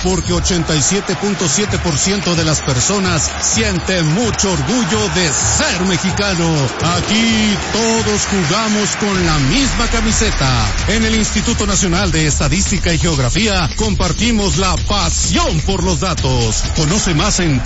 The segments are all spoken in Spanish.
porque 87.7% de las personas sienten mucho orgullo de ser mexicano. Aquí todos jugamos con la misma camiseta. En el Instituto Nacional de Estadística y Geografía compartimos la pasión por los datos. Conoce más en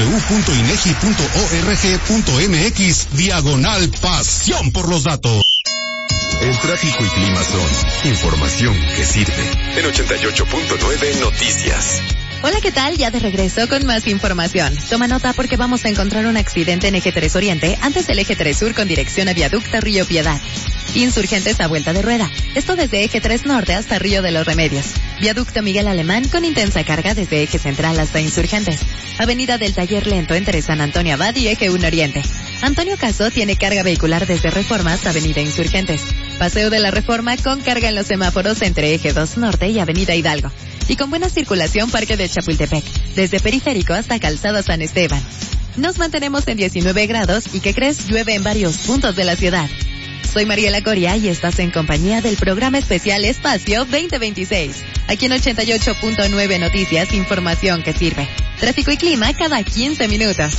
www.inegi.org.mx/pasión por los datos. El tráfico y clima son información que sirve. En 88.9 Noticias. Hola, ¿qué tal? Ya de regreso con más información. Toma nota porque vamos a encontrar un accidente en Eje 3 Oriente antes del Eje 3 Sur con dirección a Viaducto Río Piedad. Insurgentes a vuelta de rueda. Esto desde Eje 3 Norte hasta Río de los Remedios. Viaducto Miguel Alemán con intensa carga desde Eje Central hasta Insurgentes. Avenida del Taller Lento entre San Antonio Abad y Eje 1 Oriente. Antonio Caso tiene carga vehicular desde Reforma hasta Avenida Insurgentes. Paseo de la Reforma con carga en los semáforos entre Eje 2 Norte y Avenida Hidalgo. Y con buena circulación Parque de Chapultepec, desde Periférico hasta Calzada San Esteban. Nos mantenemos en 19 grados y ¿qué crees? Llueve en varios puntos de la ciudad. Soy Mariela Coria y estás en compañía del programa especial Espacio 2026. Aquí en 88.9 Noticias, información que sirve. Tráfico y clima cada 15 minutos.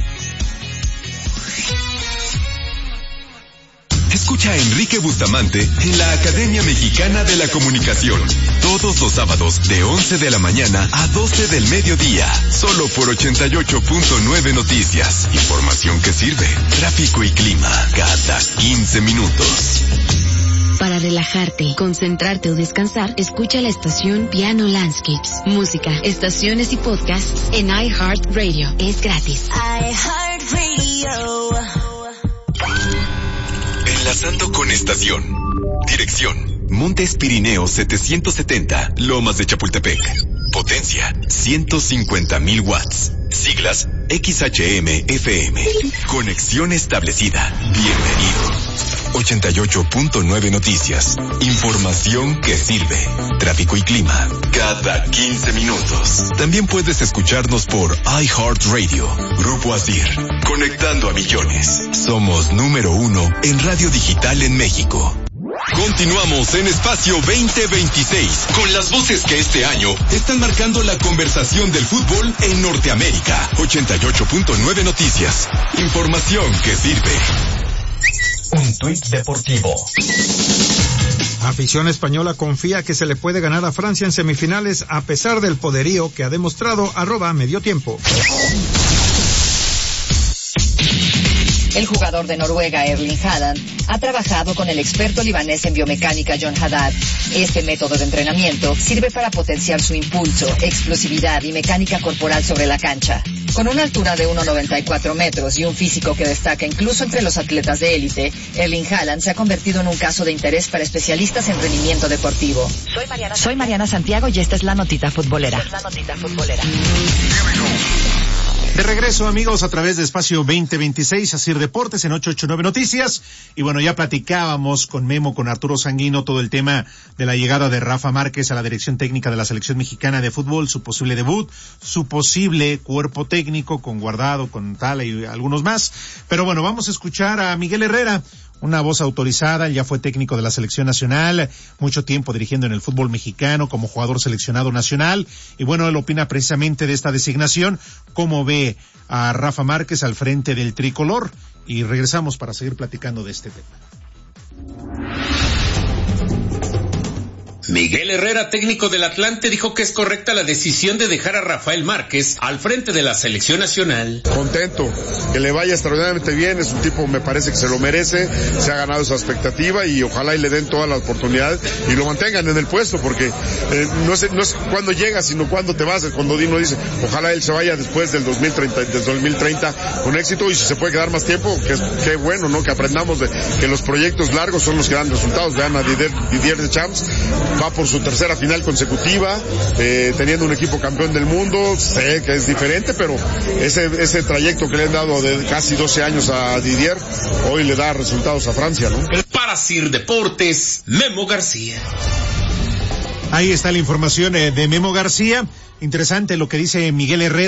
Escucha a Enrique Bustamante en la Academia Mexicana de la Comunicación. Todos los sábados de 11 de la mañana a 12 del mediodía. Solo por 88.9 Noticias. Información que sirve. Tráfico y clima cada 15 minutos. Para relajarte, concentrarte o descansar, escucha la estación Piano Landscapes. Música, estaciones y podcasts en iHeartRadio. Es gratis. iHeartRadio. Enlazando con estación. Dirección: Montes Pirineos 770, Lomas de Chapultepec. Potencia: 150,000 watts. Siglas: XHM-FM. Conexión establecida. Bienvenido. 88.9 Noticias. Información que sirve. Tráfico y clima cada 15 minutos. También puedes escucharnos por iHeartRadio. Grupo Asir. Conectando a millones. Somos número 1 en radio digital en México. Continuamos en Espacio 2026 con las voces que este año están marcando la conversación del fútbol en Norteamérica. 88.9 Noticias. Información que sirve. Un tuit deportivo. Afición española confía que se le puede ganar a Francia en semifinales a pesar del poderío que ha demostrado @mediotiempo. El jugador de Noruega, Erling Haaland, ha trabajado con el experto libanés en biomecánica John Haddad. Este método de entrenamiento sirve para potenciar su impulso, explosividad y mecánica corporal sobre la cancha. Con una altura de 1,94 metros y un físico que destaca incluso entre los atletas de élite, Erling Haaland se ha convertido en un caso de interés para especialistas en rendimiento deportivo. Soy Mariana Santiago y esta es la notita futbolera. De regreso, amigos, a través de Espacio 2026, Asir Deportes en 889 Noticias. Y bueno, ya platicábamos con Memo, con Arturo Sanguino, todo el tema de la llegada de Rafa Márquez a la dirección técnica de la Selección Mexicana de Fútbol, su posible debut, su posible cuerpo técnico con Guardado, con Tala y algunos más. Pero bueno, vamos a escuchar a Miguel Herrera, una voz autorizada. Él ya fue técnico de la selección nacional, mucho tiempo dirigiendo en el fútbol mexicano como jugador seleccionado nacional, y bueno, él opina precisamente de esta designación, cómo ve a Rafa Márquez al frente del tricolor, y regresamos para seguir platicando de este tema. Miguel Herrera, técnico del Atlante, dijo que es correcta la decisión de dejar a Rafael Márquez al frente de la selección nacional. Contento, que le vaya extraordinariamente bien, es un tipo, me parece que se lo merece, se ha ganado esa expectativa y ojalá y le den toda la oportunidad y lo mantengan en el puesto, porque no es cuando llegas, sino cuando te vas. Cuando Dino dice, ojalá él se vaya después del 2030 con éxito, y si se puede quedar más tiempo, que bueno, ¿no? Que aprendamos de que los proyectos largos son los que dan resultados. Vean a Didier Deschamps, va por su tercera final consecutiva, teniendo un equipo campeón del mundo. Sé que es diferente, pero ese trayecto que le han dado de casi 12 años a Didier, hoy le da resultados a Francia, ¿no? Para Sir Deportes, Memo García. Ahí está la información de Memo García. Interesante lo que dice Miguel Herrera,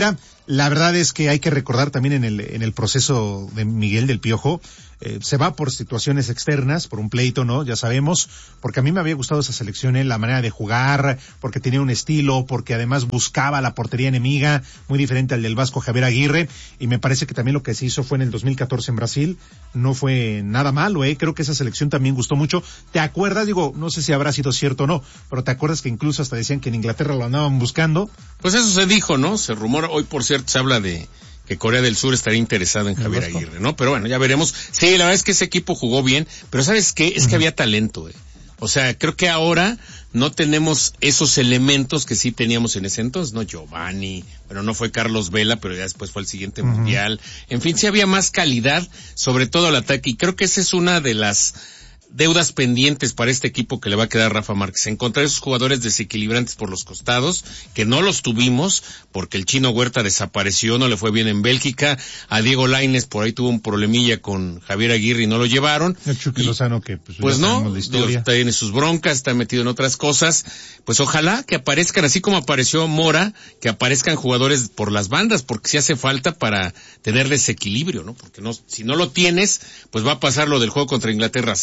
La verdad es que hay que recordar también en el proceso de Miguel del Piojo, se va por situaciones externas, por un pleito, ¿no? Ya sabemos, porque a mí me había gustado esa selección, la manera de jugar, porque tenía un estilo, porque además buscaba la portería enemiga, muy diferente al del Vasco Javier Aguirre, y me parece que también lo que se hizo fue en el 2014 en Brasil, no fue nada malo, creo que esa selección también gustó mucho. ¿Te acuerdas? Digo, no sé si habrá sido cierto o no, pero ¿te acuerdas que incluso hasta decían que en Inglaterra lo andaban buscando? Pues eso se dijo, ¿no? Se rumora, hoy por cierto se habla de que Corea del Sur estaría interesado en Javier Aguirre, ¿no? Pero bueno, ya veremos. Sí, la verdad es que ese equipo jugó bien, pero ¿sabes qué? Es que había talento, O sea, creo que ahora no tenemos esos elementos que sí teníamos en ese entonces, ¿no? Giovanni, bueno, no fue Carlos Vela, pero ya después fue el siguiente mundial. En fin, sí había más calidad, sobre todo al ataque, y creo que esa es una de las deudas pendientes para este equipo que le va a quedar a Rafa Márquez, encontrar esos jugadores desequilibrantes por los costados, que no los tuvimos, porque el Chino Huerta desapareció, no le fue bien en Bélgica, a Diego Lainez por ahí tuvo un problemilla con Javier Aguirre y no lo llevaron. El Chucky Lozano que pues no, tiene sus broncas, está metido en otras cosas, pues ojalá que aparezcan, así como apareció Mora, que aparezcan jugadores por las bandas, porque sí hace falta para tener desequilibrio, ¿no? Porque no, si no lo tienes, pues va a pasar lo del juego contra Inglaterra,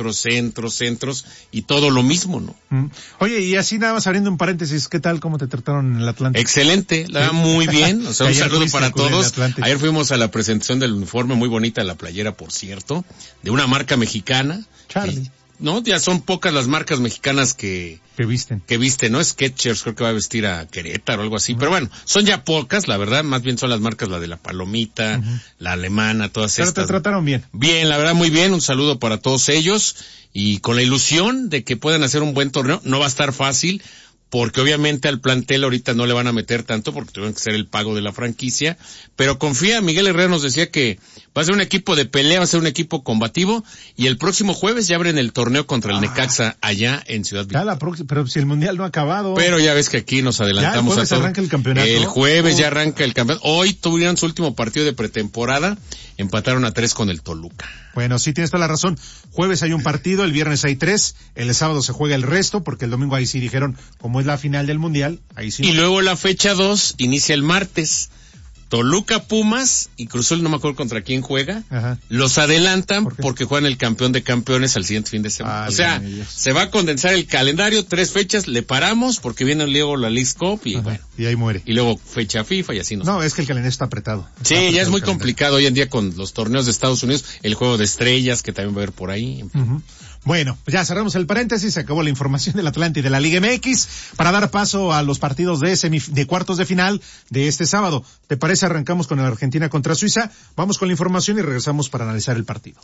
centros, y todo lo mismo, ¿no? Oye, y así nada más abriendo un paréntesis, ¿qué tal? ¿Cómo te trataron en el Atlante? Excelente, la verdad muy bien, o sea, un saludo para todos. Ayer fuimos a la presentación del uniforme, muy bonita la playera, por cierto, de una marca mexicana. Charlie. No, ya son pocas las marcas mexicanas que visten, ¿no? Skechers creo que va a vestir a Querétaro o algo así, pero bueno, son ya pocas, la verdad, más bien son las marcas, la de la Palomita, la alemana, todas estas. Pero te trataron bien. Bien, la verdad muy bien, un saludo para todos ellos, y con la ilusión de que puedan hacer un buen torneo. No va a estar fácil, porque obviamente al plantel ahorita no le van a meter tanto porque tuvieron que hacer el pago de la franquicia, pero confía, Miguel Herrera nos decía que va a ser un equipo de pelea, va a ser un equipo combativo, y el próximo jueves ya abren el torneo contra el Necaxa allá en Ciudad Victoria. Pero si el Mundial no ha acabado. Pero ya ves que aquí nos adelantamos ya el jueves a todo. Arranca el campeonato. El jueves ya arranca el campeonato. Hoy tuvieron su último partido de pretemporada, empataron a 3 con el Toluca. Bueno, sí tienes toda la razón. Jueves hay un partido, el viernes hay 3, el sábado se juega el resto, porque el domingo ahí sí dijeron, como es la final del Mundial, ahí sí. Y luego la fecha 2 inicia el martes. Toluca, Pumas y Cruz Azul, no me acuerdo contra quién juega. Ajá. Los adelantan porque juegan el campeón de campeones al siguiente fin de semana. O sea, se va a condensar el calendario, 3 fechas, le paramos porque viene luego la Leagues Cup y bueno. Y ahí muere. Y luego fecha FIFA y así nos. No, es que el calendario está apretado. Sí, ya es muy complicado hoy en día con los torneos de Estados Unidos, el juego de estrellas que también va a haber por ahí. Bueno, pues ya cerramos el paréntesis, se acabó la información del Atlante y de la Liga MX para dar paso a los partidos de cuartos de final de este sábado. ¿Te parece? Arrancamos con el Argentina contra Suiza, vamos con la información y regresamos para analizar el partido.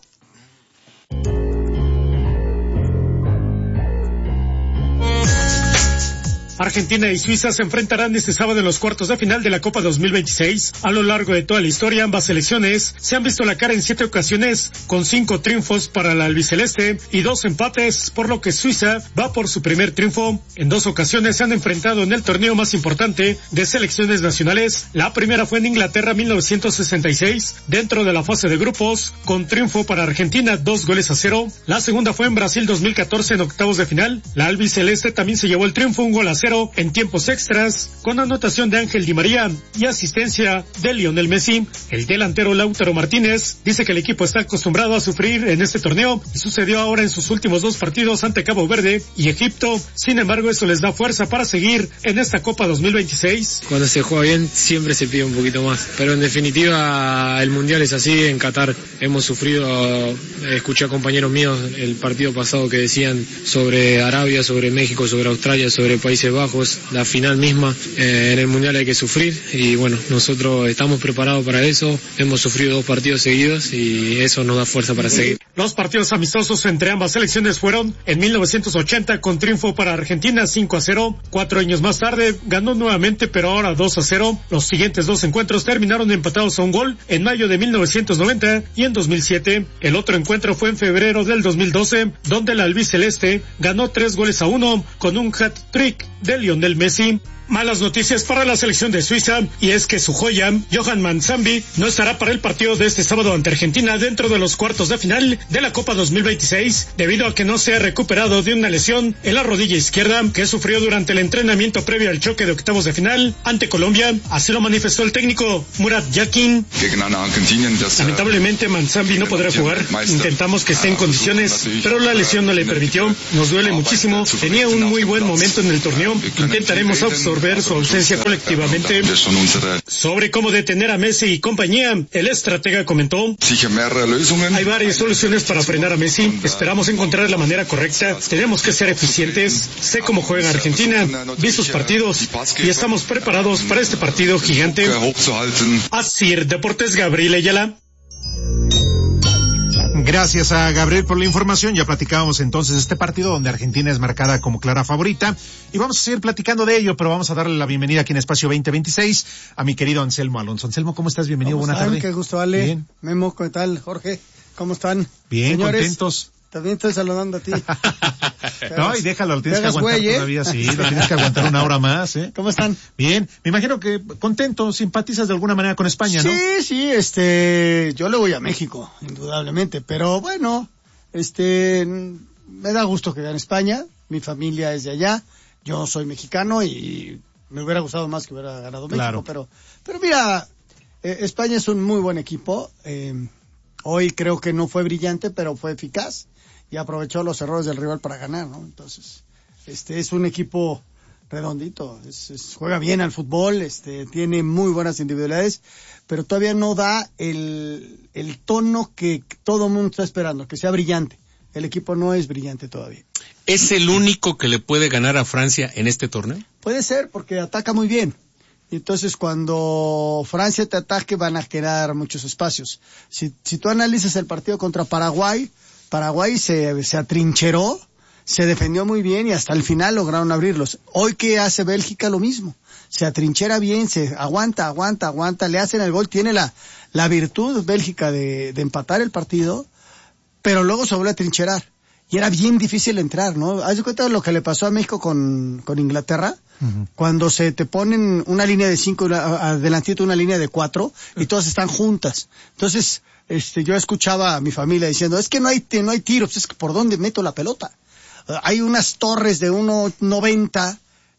Argentina y Suiza se enfrentarán este sábado en los cuartos de final de la Copa 2026. A lo largo de toda la historia, ambas selecciones se han visto la cara en 7 ocasiones, con 5 triunfos para la albiceleste y 2 empates, por lo que Suiza va por su primer triunfo. En 2 ocasiones se han enfrentado en el torneo más importante de selecciones nacionales. La primera fue en Inglaterra 1966, dentro de la fase de grupos, con triunfo para Argentina 2-0. La segunda fue en Brasil 2014 en octavos de final. La albiceleste también se llevó el triunfo 1-0 en tiempos extras, con anotación de Ángel Di María y asistencia de Lionel Messi. El delantero Lautaro Martínez dice que el equipo está acostumbrado a sufrir en este torneo y sucedió ahora en sus últimos 2 partidos ante Cabo Verde y Egipto. Sin embargo, eso les da fuerza para seguir en esta Copa 2026. Cuando se juega bien siempre se pide un poquito más, pero en definitiva el Mundial es así. En Qatar hemos sufrido, escuché a compañeros míos el partido pasado que decían sobre Arabia, sobre México, sobre Australia, sobre Países Bajos, la final misma. En el Mundial hay que sufrir y bueno, nosotros estamos preparados para eso. Hemos sufrido 2 partidos seguidos y eso nos da fuerza para seguir. Los partidos amistosos entre ambas selecciones fueron en 1980 con triunfo para Argentina 5-0. 4 años más tarde ganó nuevamente, pero ahora 2-0. Los siguientes 2 encuentros terminaron empatados a 1 gol en mayo de 1990 y en 2007. El otro encuentro fue en febrero del 2012, donde la albiceleste ganó 3-1 con un hat-trick de Lionel Messi. Malas noticias para la selección de Suiza, y es que su joya, Johan Manzambi, no estará para el partido de este sábado ante Argentina dentro de los cuartos de final de la Copa 2026, debido a que no se ha recuperado de una lesión en la rodilla izquierda que sufrió durante el entrenamiento previo al choque de octavos de final ante Colombia. Así lo manifestó el técnico Murat Yakin. Lamentablemente Manzambi no podrá jugar. Intentamos que esté en condiciones, pero la lesión no le permitió. Nos duele muchísimo. Tenía un muy buen momento en el torneo. Intentaremos absorber su ausencia colectivamente. Sobre cómo detener a Messi y compañía, el estratega comentó: hay varias soluciones para frenar a Messi. Esperamos encontrar la manera correcta. Tenemos que ser eficientes. Sé cómo juega Argentina, vi sus partidos y estamos preparados para este partido gigante. Asir Deportes, Gabriel Ayala. Gracias a Gabriel por la información. Ya platicábamos entonces de este partido donde Argentina es marcada como clara favorita y vamos a seguir platicando de ello, pero vamos a darle la bienvenida aquí en Espacio 2026 a mi querido Anselmo Alonso. Anselmo, ¿cómo estás? Bienvenido, buena tarde. Qué gusto, Ale. Bien. Memo, ¿qué tal? Jorge, ¿cómo están? Bien, señores, contentos. También estoy saludando a ti. No, y déjalo, lo tienes que aguantar todavía, sí, lo tienes que aguantar una hora más, ¿eh? ¿Cómo están? Bien, me imagino que contento, simpatizas de alguna manera con España, ¿no? Sí, yo le voy a México, indudablemente, pero bueno, me da gusto que gane España, mi familia es de allá, yo soy mexicano y me hubiera gustado más que hubiera ganado México, claro. pero mira, España es un muy buen equipo, hoy creo que no fue brillante, pero fue eficaz y aprovechó los errores del rival para ganar, ¿no? Entonces, es un equipo redondito, juega bien al fútbol, tiene muy buenas individualidades, pero todavía no da el tono que todo el mundo está esperando, que sea brillante. El equipo no es brillante todavía. ¿Es el único que le puede ganar a Francia en este torneo? Puede ser, porque ataca muy bien. Entonces, cuando Francia te ataque, van a generar muchos espacios. Si tú analizas el partido contra Paraguay se atrincheró, se defendió muy bien y hasta el final lograron abrirlos. Hoy, ¿qué hace Bélgica? Lo mismo. Se atrinchera bien, se aguanta, le hacen el gol, tiene la virtud Bélgica de empatar el partido, pero luego se vuelve a trincherar. Y era bien difícil entrar, ¿no? ¿Haz de cuenta lo que le pasó a México con Inglaterra? Uh-huh. Cuando se te ponen una línea de 5, adelantito una línea de 4, y todas están juntas. Entonces, yo escuchaba a mi familia diciendo, es que no hay tiros, pues es que ¿por dónde meto la pelota? Hay unas torres de 1.90,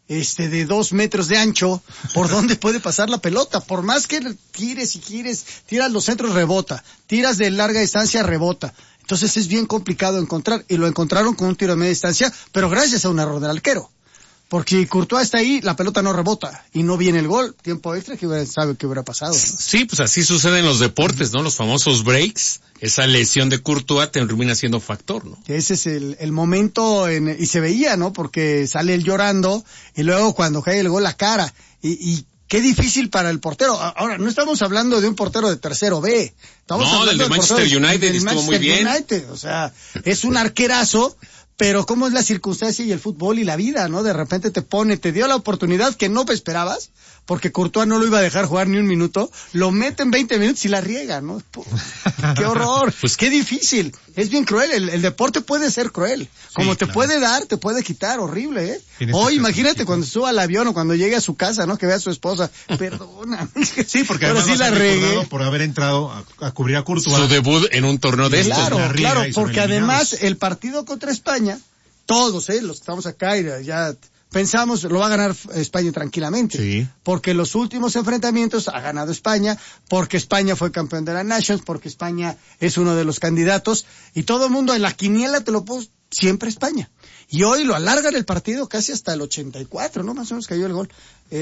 de 2 metros de ancho, ¿por dónde puede pasar la pelota? Por más que tires y gires, tiras los centros, rebota, tiras de larga distancia, rebota. Entonces es bien complicado encontrar, y lo encontraron con un tiro de media distancia, pero gracias a un error del arquero. Porque si Courtois está ahí, la pelota no rebota, y no viene el gol, tiempo extra, sabe qué hubiera pasado, ¿no? Sí, pues así sucede en los deportes, ¿no? Los famosos breaks, esa lesión de Courtois termina siendo factor, ¿no? Ese es el momento, y se veía, ¿no? Porque sale él llorando, y luego cuando cae el gol, la cara, y qué difícil para el portero. Ahora, no estamos hablando de un portero de tercero B. Estamos hablando del de Manchester United, estuvo muy bien. O sea, es un arquerazo, pero cómo es la circunstancia y el fútbol y la vida, ¿no? De repente te dio la oportunidad que no esperabas, porque Courtois no lo iba a dejar jugar ni un minuto, lo mete en 20 minutos y la riega, ¿no? ¡Qué horror! Pues qué difícil. Es bien cruel. El deporte puede ser cruel. Como sí, te puede dar, te puede quitar. Horrible, ¿eh? Hoy, imagínate cuando suba al avión o cuando llegue a su casa, ¿no? Que vea a su esposa. Perdona. Sí, porque además sí la regué por haber entrado a cubrir a Courtois. Su debut en un torneo de estos. Claro, porque además el partido contra España, todos, los que estamos acá y ya pensamos, lo va a ganar España tranquilamente. Sí. Porque los últimos enfrentamientos ha ganado España, porque España fue campeón de la Nations, porque España es uno de los candidatos, y todo el mundo en la quiniela te lo puso siempre España. Y hoy lo alargan el partido casi hasta el 84, ¿no? Más o menos cayó el gol.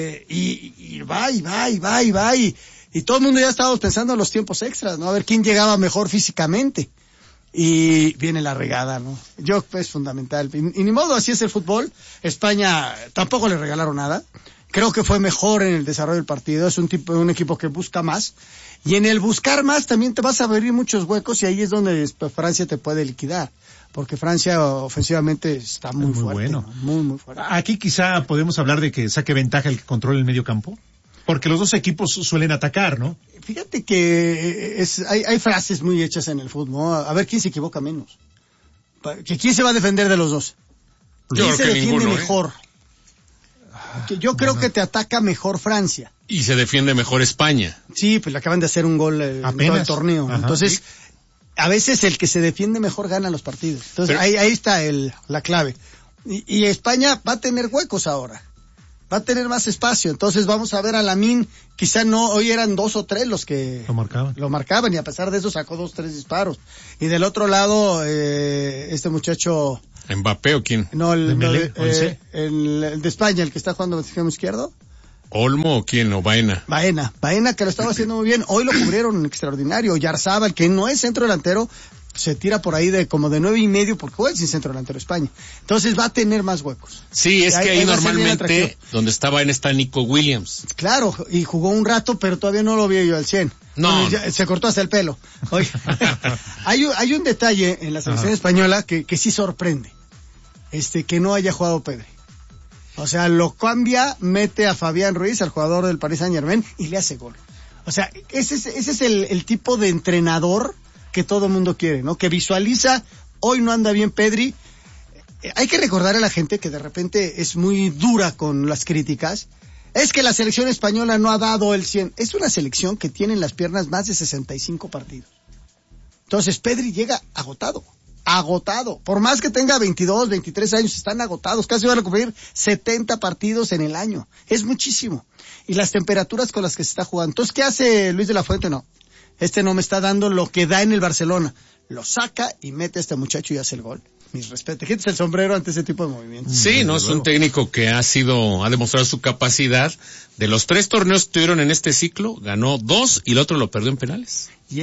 Y va, y todo el mundo ya estaba pensando en los tiempos extras, ¿no? A ver quién llegaba mejor físicamente. Y viene la regada, ¿no? Es fundamental. Y ni modo, así es el fútbol. España tampoco le regalaron nada. Creo que fue mejor en el desarrollo del partido. Es un equipo que busca más. Y en el buscar más también te vas a abrir muchos huecos y ahí es donde Francia te puede liquidar. Porque Francia ofensivamente está muy fuerte. Bueno. ¿No? Muy fuerte. Aquí quizá podemos hablar de que saque ventaja el que controle el medio campo. Porque los dos equipos suelen atacar, ¿no? Fíjate que hay frases muy hechas en el fútbol, ¿no? A ver quién se equivoca menos. ¿Quién se va a defender de los dos? ¿Quién se defiende mejor? Yo creo que te ataca mejor Francia. Y se defiende mejor España. Sí, pues le acaban de hacer un gol en todo el torneo. Ajá. Entonces, a veces el que se defiende mejor gana los partidos. Entonces, ahí está la clave. Y España va a tener huecos ahora. Va a tener más espacio. Entonces vamos a ver a Lamine. Quizá no, hoy eran 2 o 3 los que lo marcaban y a pesar de eso sacó 2 o 3 disparos. Y del otro lado, este muchacho... ¿Mbappé o quién? No, el de España, el que está jugando de extremo izquierdo. ¿Olmo o quién? ¿O Baena? Baena, que lo estaba haciendo muy bien. Hoy lo cubrieron extraordinario. Yarzábal, que no es centro delantero, se tira por ahí de como de 9.5 porque juega sin centro delantero España. Entonces va a tener más huecos. Sí, es que ahí normalmente donde está Baena está Nico Williams. Claro, y jugó un rato, pero todavía no lo vi yo al 100. No. Bueno, se cortó hasta el pelo. Oye, hay un detalle en la selección española que sí sorprende. Que no haya jugado Pedri. O sea, lo cambia, mete a Fabián Ruiz, al jugador del Paris Saint-Germain, y le hace gol. O sea, ese es el tipo de entrenador que todo mundo quiere, ¿no? Que visualiza, hoy no anda bien Pedri. Hay que recordar a la gente que de repente es muy dura con las críticas. Es que la selección española no ha dado el 100. Es una selección que tiene en las piernas más de 65 partidos. Entonces Pedri llega agotado. Por más que tenga 22, 23 años, están agotados. Casi van a cumplir 70 partidos en el año. Es muchísimo. Y las temperaturas con las que se está jugando. Entonces, ¿qué hace Luis de la Fuente? No. No me está dando lo que da en el Barcelona. Lo saca y mete a este muchacho y hace el gol. Mis respetos. Quites el sombrero ante ese tipo de movimientos. Sí, no, es un técnico que ha demostrado su capacidad. De los 3 torneos que tuvieron en este ciclo, ganó 2 y el otro lo perdió en penales. Y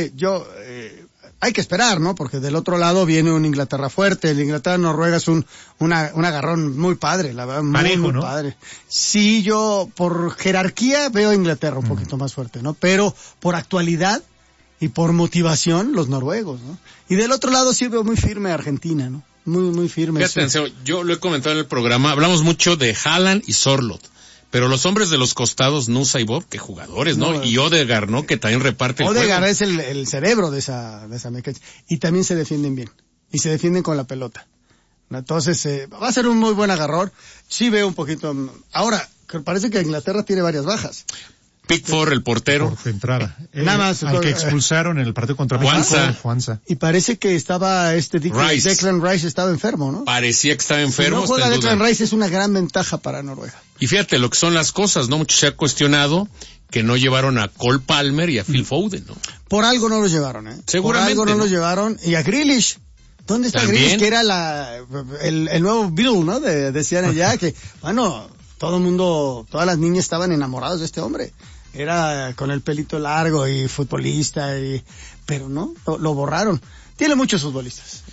hay que esperar, ¿no? Porque del otro lado viene un Inglaterra fuerte. El Inglaterra-Noruega es un agarrón muy padre, la verdad, muy padre. Sí, yo por jerarquía veo a Inglaterra un poquito más fuerte, ¿no? Pero por actualidad y por motivación, los noruegos, ¿no? Y del otro lado sí veo muy firme a Argentina, ¿no? Muy firme. Fíjate, yo lo he comentado en el programa, hablamos mucho de Haaland y Sorloth. Pero los hombres de los costados, Nusa y Bob, que jugadores, ¿no? Y Odegaard, ¿no? Que también reparte el juego. Odegaard es el cerebro de esa mecánica. Y también se defienden bien. Y se defienden con la pelota. Entonces, va a ser un muy buen agarrón. Sí veo un poquito. Ahora, parece que Inglaterra tiene varias bajas. Pickford, el portero. Por entrada. Nada más. Al que expulsaron en el partido contra Juanza. Y parece que estaba Declan Rice estaba enfermo, ¿no? Parecía que estaba enfermo. Si no juega Declan Rice es una gran ventaja para Noruega. Y fíjate lo que son las cosas, ¿no? Mucho se ha cuestionado que no llevaron a Cole Palmer y a Phil Foden, ¿no? Por algo no los llevaron, ¿eh? Seguramente. Por algo no los llevaron. Y a Grealish. ¿Dónde está Grealish? Que era el nuevo Bill, ¿no? Decían allá que, bueno, todas las niñas estaban enamoradas de este hombre. Era con el pelito largo y futbolista, pero no, lo borraron. Tiene muchos futbolistas.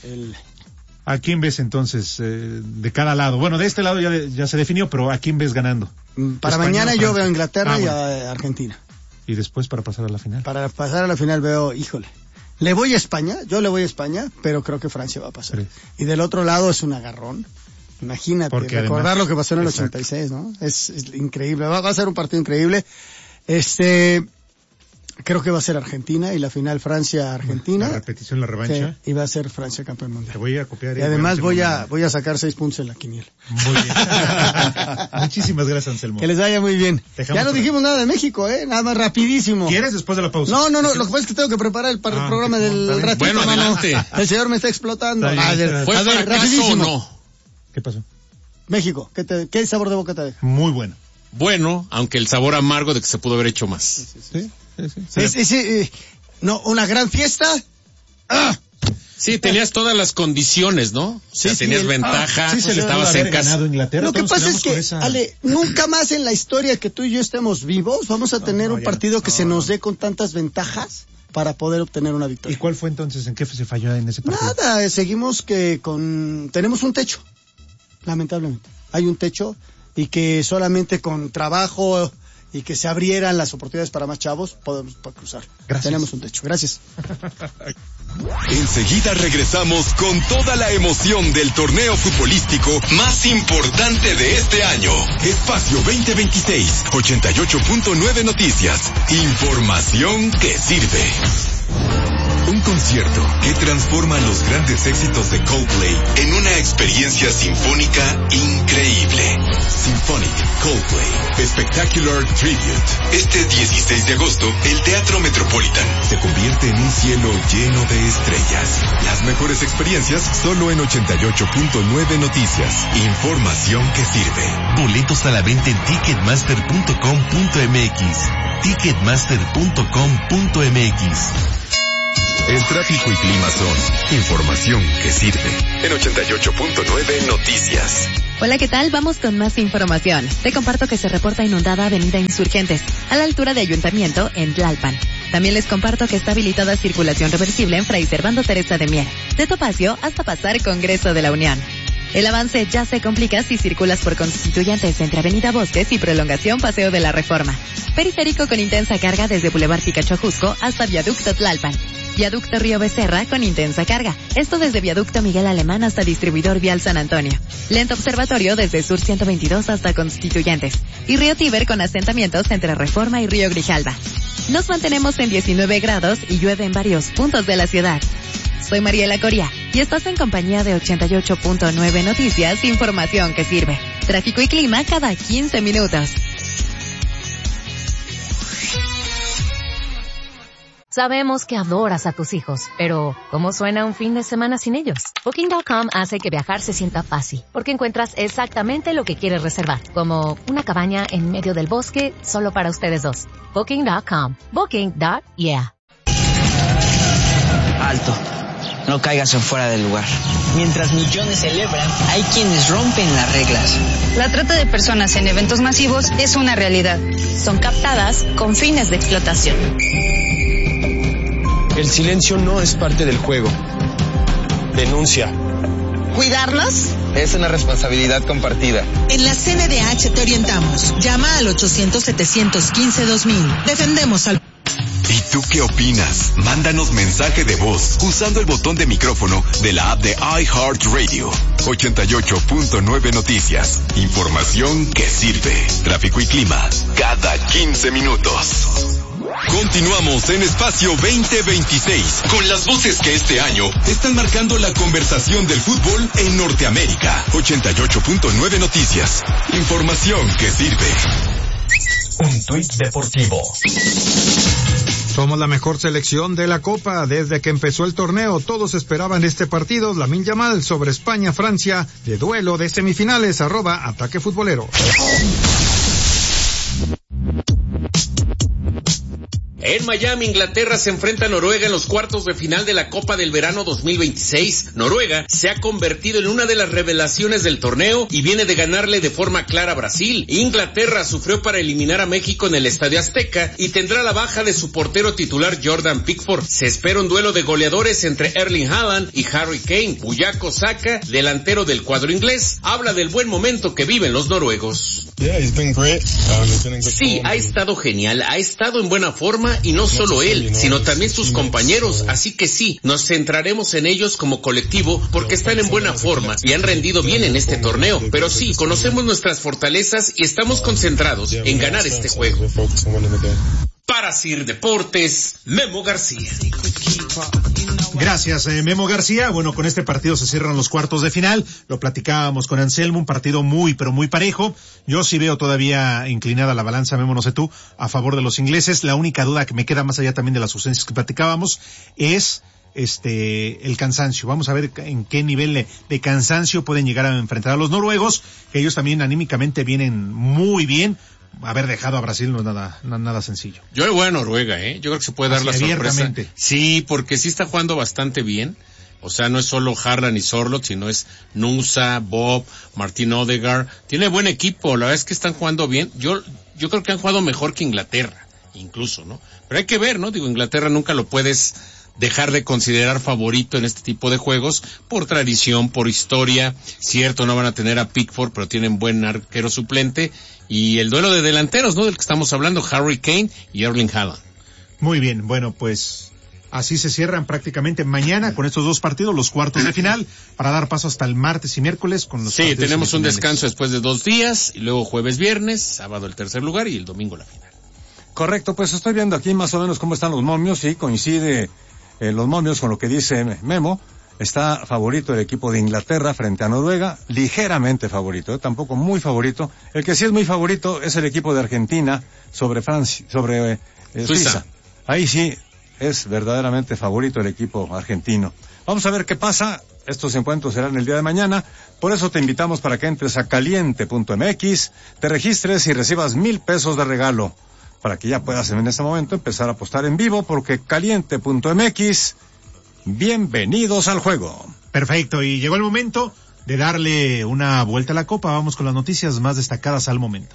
¿A quién ves entonces de cada lado? Bueno, de este lado ya se definió, pero ¿a quién ves ganando? Para España, mañana yo veo a Inglaterra y a Argentina. ¿Y después para pasar a la final? Para pasar a la final veo, le voy a España, pero creo que Francia va a pasar. Sí. Y del otro lado es un agarrón. Imagínate, recordar lo que pasó en el 86, ¿no? Es increíble, va a ser un partido increíble. Creo que va a ser Argentina y la final Francia-Argentina. La repetición, la revancha. Sí, y va a ser Francia campeón mundial. Te voy a copiar. Y además voy a sacar 6 puntos en la quiniela. Muy bien. Muchísimas gracias, Anselmo. Que les vaya muy bien. Ya no dijimos nada de México, nada más rapidísimo. ¿Quieres después de la pausa? No, lo que pasa es que tengo que preparar el programa del ratito. Bueno, adelante. El señor me está explotando. ¿Fue fracaso o no? ¿Qué pasó? México, ¿qué sabor de boca te deja? Muy bueno. Bueno, aunque el sabor amargo de que se pudo haber hecho más. Sí. No, una gran fiesta. Sí, tenías todas las condiciones, ¿no? O sea, tenías ventaja, estabas en casa. Lo que pasa es que, Ale, nunca más en la historia que tú y yo estemos vivos vamos a tener un partido que se nos dé con tantas ventajas para poder obtener una victoria. ¿Y cuál fue entonces? ¿En qué se falló en ese partido? Nada, seguimos tenemos un techo, lamentablemente. Hay un techo y que solamente con trabajo y que se abrieran las oportunidades para más chavos podemos cruzar. Gracias. Tenemos un techo. Gracias. Enseguida regresamos con toda la emoción del torneo futbolístico más importante de este año. Espacio 2026, 88.9 Noticias. Información que sirve. Un concierto que transforma los grandes éxitos de Coldplay en una experiencia sinfónica increíble. Symphonic Coldplay Spectacular Tribute. Este 16 de agosto, el Teatro Metropolitan se convierte en un cielo lleno de estrellas. Las mejores experiencias solo en 88.9 Noticias. Información que sirve. Boletos a la venta en ticketmaster.com.mx. Ticketmaster.com.mx. El tráfico y clima son información que sirve. En 88.9 Noticias. Hola, ¿qué tal? Vamos con más información. Te comparto que se reporta inundada Avenida Insurgentes, a la altura de Ayuntamiento, en Tlalpan. También les comparto que está habilitada circulación reversible en Fray Servando Teresa de Mier, de Topacio hasta pasar Congreso de la Unión. El avance ya se complica si circulas por Constituyentes entre Avenida Bosques y Prolongación Paseo de la Reforma. Periférico con intensa carga desde Boulevard Picacho Jusco hasta Viaducto Tlalpan. Viaducto Río Becerra con intensa carga. Esto desde Viaducto Miguel Alemán hasta Distribuidor Vial San Antonio. Lento observatorio desde Sur 122 hasta Constituyentes. Y Río Tíber con asentamientos entre Reforma y Río Grijalba. Nos mantenemos en 19 grados y llueve en varios puntos de la ciudad. Soy Mariela Coria y estás en compañía de 88.9 Noticias, información que sirve. Tráfico y clima cada 15 minutos. Sabemos que adoras a tus hijos, pero ¿cómo suena un fin de semana sin ellos? Booking.com hace que viajar se sienta fácil, porque encuentras exactamente lo que quieres reservar, como una cabaña en medio del bosque solo para ustedes dos. Booking.com. Booking.yeah. Alto. No caigas en fuera del lugar. Mientras millones celebran, hay quienes rompen las reglas. La trata de personas en eventos masivos es una realidad. Son captadas con fines de explotación. El silencio no es parte del juego. Denuncia. ¿Cuidarnos? Es una responsabilidad compartida. En la CNDH te orientamos. Llama al 800-715-2000. Defendemos al... ¿Y tú qué opinas? Mándanos mensaje de voz usando el botón de micrófono de la app de iHeartRadio. 88.9 Noticias. Información que sirve. Tráfico y clima cada 15 minutos. Continuamos en Espacio 2026 con las voces que este año están marcando la conversación del fútbol en Norteamérica. 88.9 Noticias. Información que sirve. Un tuit deportivo. Somos la mejor selección de la Copa. Desde que empezó el torneo, todos esperaban este partido. Lamine Yamal sobre España-Francia, de duelo de semifinales. @Ataque Futbolero. En Miami, Inglaterra se enfrenta a Noruega en los cuartos de final de la Copa del Verano 2026. Noruega se ha convertido en una de las revelaciones del torneo y viene de ganarle de forma clara a Brasil. Inglaterra sufrió para eliminar a México en el Estadio Azteca y tendrá la baja de su portero titular Jordan Pickford. Se espera un duelo de goleadores entre Erling Haaland y Harry Kane. Bukayo Saka, delantero del cuadro inglés, habla del buen momento que viven los noruegos. Sí, ha estado genial, ha estado en buena forma y no solo él, sino también sus compañeros, así que sí, nos centraremos en ellos como colectivo porque están en buena forma y han rendido bien en este torneo, pero sí, conocemos nuestras fortalezas y estamos concentrados en ganar este juego. Para Sir Deportes, Memo García. Gracias, Memo García. Bueno, con este partido se cierran los cuartos de final. Lo platicábamos con Anselmo, un partido muy, pero muy parejo. Yo sí veo todavía inclinada la balanza, Memo, no sé tú, a favor de los ingleses. La única duda que me queda más allá también de las ausencias que platicábamos es el cansancio. Vamos a ver en qué nivel de cansancio pueden llegar a enfrentar a los noruegos, que ellos también anímicamente vienen muy bien. Haber dejado a Brasil no es nada sencillo. Yo le voy a Noruega, yo creo que se puede dar la sorpresa. Sí, porque sí está jugando bastante bien. O sea, no es solo Haaland y Sorloth, sino es Nusa, Bob, Martin Odegaard. Tiene buen equipo, la verdad es que están jugando bien. Yo creo que han jugado mejor que Inglaterra, incluso, ¿no? Pero hay que ver, ¿no? Digo, Inglaterra nunca lo puedes dejar de considerar favorito en este tipo de juegos, por tradición, por historia. Cierto, no van a tener a Pickford, pero tienen buen arquero suplente. Y el duelo de delanteros, ¿no? Del que estamos hablando, Harry Kane y Erling Haaland. Muy bien, bueno, pues así se cierran prácticamente mañana con estos dos partidos, los cuartos de final, para dar paso hasta el martes y miércoles con los Sí, tenemos un descanso después de 2 días, y luego jueves, viernes, sábado el tercer lugar y el domingo la final. Correcto, pues estoy viendo aquí más o menos cómo están los momios, sí, coincide los momios con lo que dice Memo. Está favorito el equipo de Inglaterra frente a Noruega, ligeramente favorito, tampoco muy favorito. El que sí es muy favorito es el equipo de Argentina sobre Suiza. Ahí sí es verdaderamente favorito el equipo argentino. Vamos a ver qué pasa. Estos encuentros serán el día de mañana. Por eso te invitamos para que entres a caliente.mx, te registres y recibas $1,000 de regalo, para que ya puedas en este momento empezar a apostar en vivo, porque caliente.mx, bienvenidos al juego. Perfecto, y llegó el momento de darle una vuelta a la copa. Vamos con las noticias más destacadas al momento.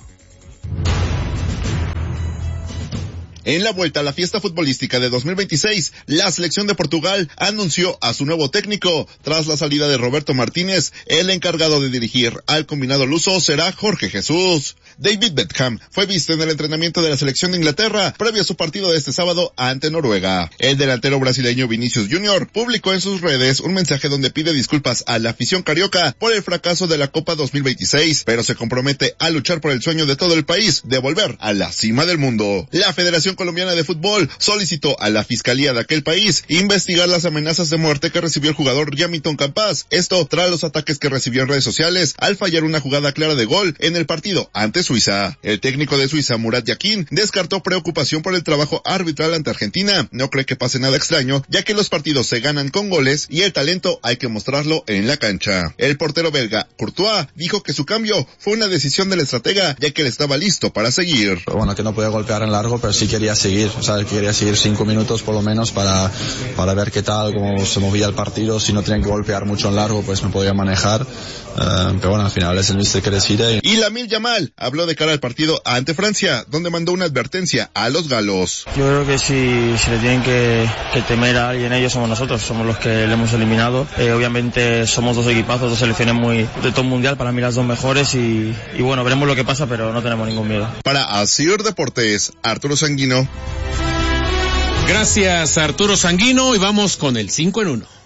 En la vuelta a la fiesta futbolística de 2026, la selección de Portugal anunció a su nuevo técnico. Tras la salida de Roberto Martínez, el encargado de dirigir al combinado luso será Jorge Jesús. David Beckham fue visto en el entrenamiento de la selección de Inglaterra previo a su partido de este sábado ante Noruega. El delantero brasileño Vinicius Junior publicó en sus redes un mensaje donde pide disculpas a la afición carioca por el fracaso de la Copa 2026, pero se compromete a luchar por el sueño de todo el país de volver a la cima del mundo. La Federación Colombiana de Fútbol solicitó a la Fiscalía de aquel país investigar las amenazas de muerte que recibió el jugador Jamilton Campas. Esto tras los ataques que recibió en redes sociales al fallar una jugada clara de gol en el partido ante Suiza. El técnico de Suiza, Murat Yakin, descartó preocupación por el trabajo arbitral ante Argentina. No cree que pase nada extraño, ya que los partidos se ganan con goles y el talento hay que mostrarlo en la cancha. El portero belga, Courtois, dijo que su cambio fue una decisión del estratega, ya que él estaba listo para seguir. Bueno, que no podía golpear en largo, pero sí quería seguir, quería seguir 5 minutos por lo menos para ver qué tal, cómo se movía el partido. Si no tenían que golpear mucho en largo, pues me podía manejar. Pero bueno, al final es el míster que decide. Y Lamine Yamal habló de cara al partido ante Francia, donde mandó una advertencia a los galos. Yo creo que si le tienen que temer a alguien, ellos somos nosotros, somos los que le hemos eliminado. Obviamente somos dos equipazos, dos selecciones de todo mundial, para mí las dos mejores y bueno, veremos lo que pasa, pero no tenemos ningún miedo. Para Asir Deportes, Arturo Sanguino. Gracias, Arturo Sanguino, y vamos con el 5 en 1.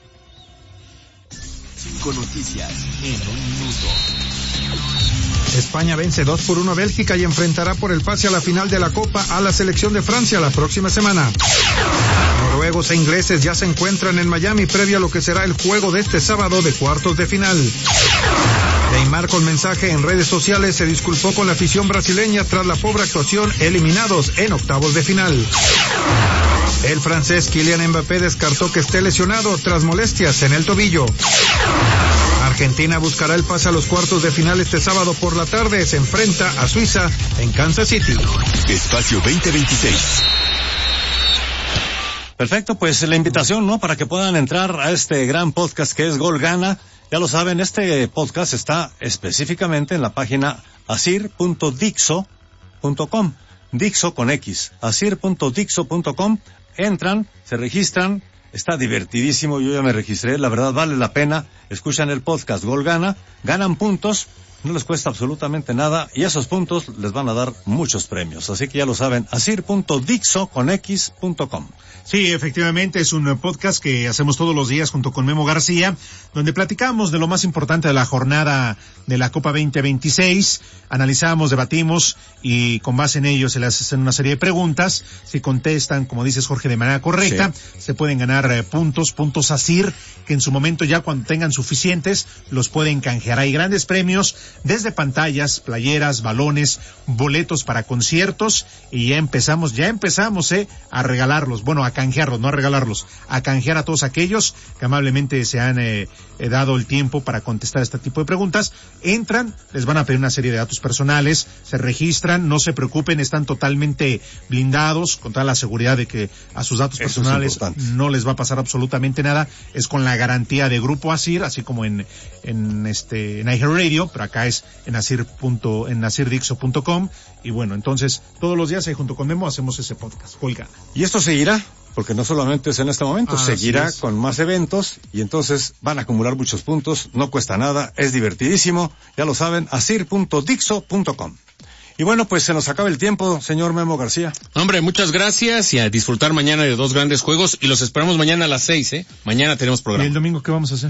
5 noticias en un minuto. España vence 2-1 a Bélgica y enfrentará por el pase a la final de la Copa a la selección de Francia la próxima semana. Noruegos e ingleses ya se encuentran en Miami previo a lo que será el juego de este sábado de cuartos de final. Neymar, con mensaje en redes sociales, se disculpó con la afición brasileña tras la pobre actuación, eliminados en octavos de final. El francés Kylian Mbappé descartó que esté lesionado tras molestias en el tobillo. Argentina buscará el pase a los cuartos de final este sábado por la tarde. Se enfrenta a Suiza en Kansas City. Espacio 2026. Perfecto, pues la invitación, ¿no? Para que puedan entrar a este gran podcast que es Gol Gana. Ya lo saben, este podcast está específicamente en la página asir.dixo.com. Dixo con X. asir.dixo.com. Entran, se registran. Está divertidísimo, yo ya me registré, la verdad vale la pena. Escuchan el podcast Gol Gana, ganan puntos, no les cuesta absolutamente nada y esos puntos les van a dar muchos premios. Así que ya lo saben, asir.dixo.com. Sí, efectivamente es un podcast que hacemos todos los días junto con Memo García, donde platicamos de lo más importante de la jornada de la Copa 2026, analizamos, debatimos y con base en ello se les hacen una serie de preguntas. Si contestan, como dices Jorge, de manera correcta, sí, se pueden ganar puntos Asir, que en su momento ya cuando tengan suficientes los pueden canjear. Hay grandes premios, desde pantallas, playeras, balones, boletos para conciertos y ya empezamos a regalarlos, bueno, a canjearlos, no a regalarlos, a canjear a todos aquellos que amablemente se han dado el tiempo para contestar este tipo de preguntas. Entran, les van a pedir una serie de datos personales, se registran, no se preocupen, están totalmente blindados con toda la seguridad de que a sus datos personales no les va a pasar absolutamente nada. Es con la garantía de Grupo Asir, así como en iHeartRadio, pero acá es en asirdixo.com. Y bueno, entonces todos los días ahí junto con Memo hacemos ese podcast. Colga. Y esto seguirá, porque no solamente es en este momento, seguirá con más eventos y entonces van a acumular muchos puntos, no cuesta nada, es divertidísimo, ya lo saben, asir.dixo.com. Y bueno, pues se nos acaba el tiempo, señor Memo García. Hombre, muchas gracias y a disfrutar mañana de dos grandes juegos y los esperamos mañana a las 6, Mañana tenemos programa. ¿Y el domingo qué vamos a hacer?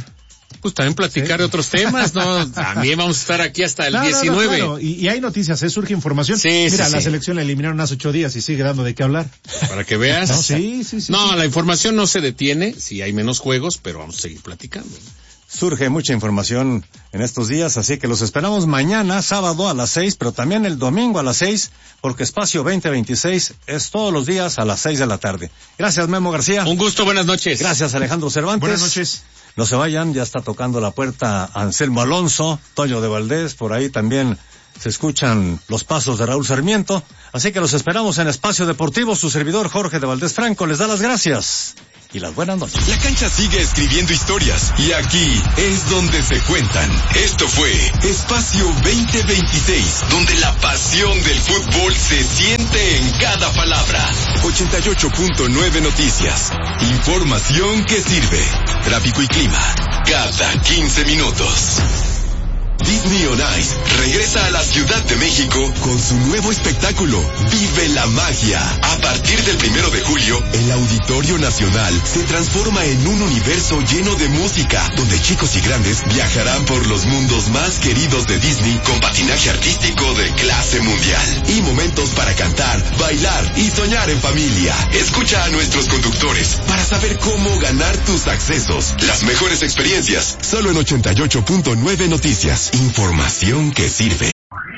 Pues también platicar de otros temas, ¿no? También vamos a estar aquí hasta el 19. No, claro. Y hay noticias, surge información. Mira, la selección la eliminaron hace 8 días y sigue dando de qué hablar. Para que veas. No, sí. No, la información no se detiene, sí hay menos juegos, pero vamos a seguir platicando. Surge mucha información en estos días, así que los esperamos mañana, sábado a las 6, pero también el domingo a las 6, porque Espacio 2026 es todos los días a las 6 de la tarde. Gracias, Memo García. Un gusto, buenas noches. Gracias, Alejandro Cervantes. Buenas noches. No se vayan, ya está tocando la puerta Anselmo Alonso, Toño de Valdés, por ahí también se escuchan los pasos de Raúl Sarmiento, así que los esperamos en Espacio Deportivo. Su servidor Jorge de Valdés Franco les da las gracias y las buenas noches. La cancha sigue escribiendo historias y aquí es donde se cuentan. Esto fue Espacio 2026, donde la pasión del fútbol se siente en cada palabra. 88.9 Noticias. Información que sirve. Tráfico y clima cada 15 minutos. Disney on Ice regresa a la Ciudad de México con su nuevo espectáculo, Vive la Magia. A partir del 1 de julio, el Auditorio Nacional se transforma en un universo lleno de música, donde chicos y grandes viajarán por los mundos más queridos de Disney con patinaje artístico de clase mundial y momentos para cantar, bailar y soñar en familia. Escucha a nuestros conductores para saber cómo ganar tus accesos. Las mejores experiencias, solo en 88.9 Noticias. Información que sirve.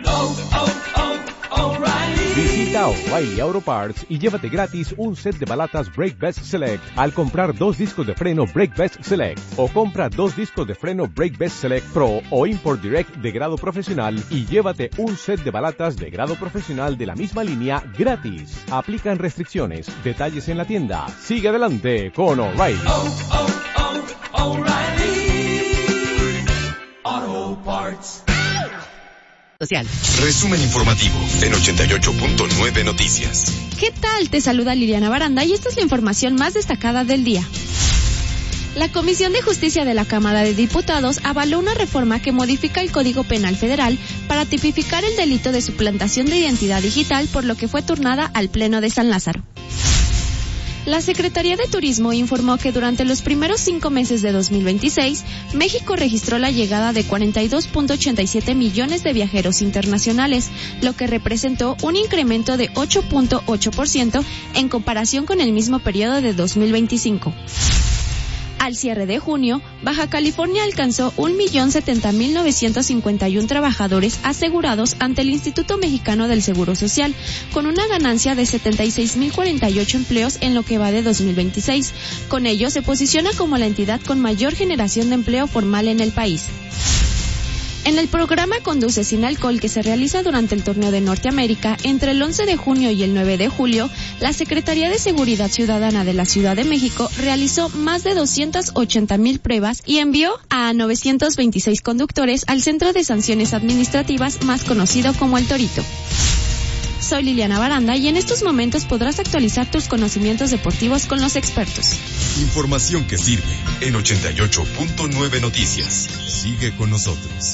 Visita O'Reilly Auto Parts y llévate gratis un set de balatas Brake Best Select al comprar 2 discos de freno Brake Best Select, o compra 2 discos de freno Brake Best Select Pro o Import Direct de grado profesional y llévate un set de balatas de grado profesional de la misma línea gratis. Aplican restricciones. Detalles en la tienda. Sigue adelante con O'Reilly. Auto Parts. Social. Resumen informativo en 88.9 Noticias. ¿Qué tal? Te saluda Liliana Baranda y esta es la información más destacada del día. La Comisión de Justicia de la Cámara de Diputados avaló una reforma que modifica el Código Penal Federal para tipificar el delito de suplantación de identidad digital, por lo que fue turnada al Pleno de San Lázaro. La Secretaría de Turismo informó que durante los primeros 5 meses de 2026, México registró la llegada de 42.87 millones de viajeros internacionales, lo que representó un incremento de 8.8% en comparación con el mismo periodo de 2025. Al cierre de junio, Baja California alcanzó 1.070.951 trabajadores asegurados ante el Instituto Mexicano del Seguro Social, con una ganancia de 76.048 empleos en lo que va de 2026. Con ello, se posiciona como la entidad con mayor generación de empleo formal en el país. En el programa Conduce Sin Alcohol, que se realiza durante el Torneo de Norteamérica entre el 11 de junio y el 9 de julio, la Secretaría de Seguridad Ciudadana de la Ciudad de México realizó más de 280,000 pruebas y envió a 926 conductores al Centro de Sanciones Administrativas, más conocido como El Torito. Soy Liliana Baranda y en estos momentos podrás actualizar tus conocimientos deportivos con los expertos. Información que sirve en 88.9 Noticias. Sigue con nosotros.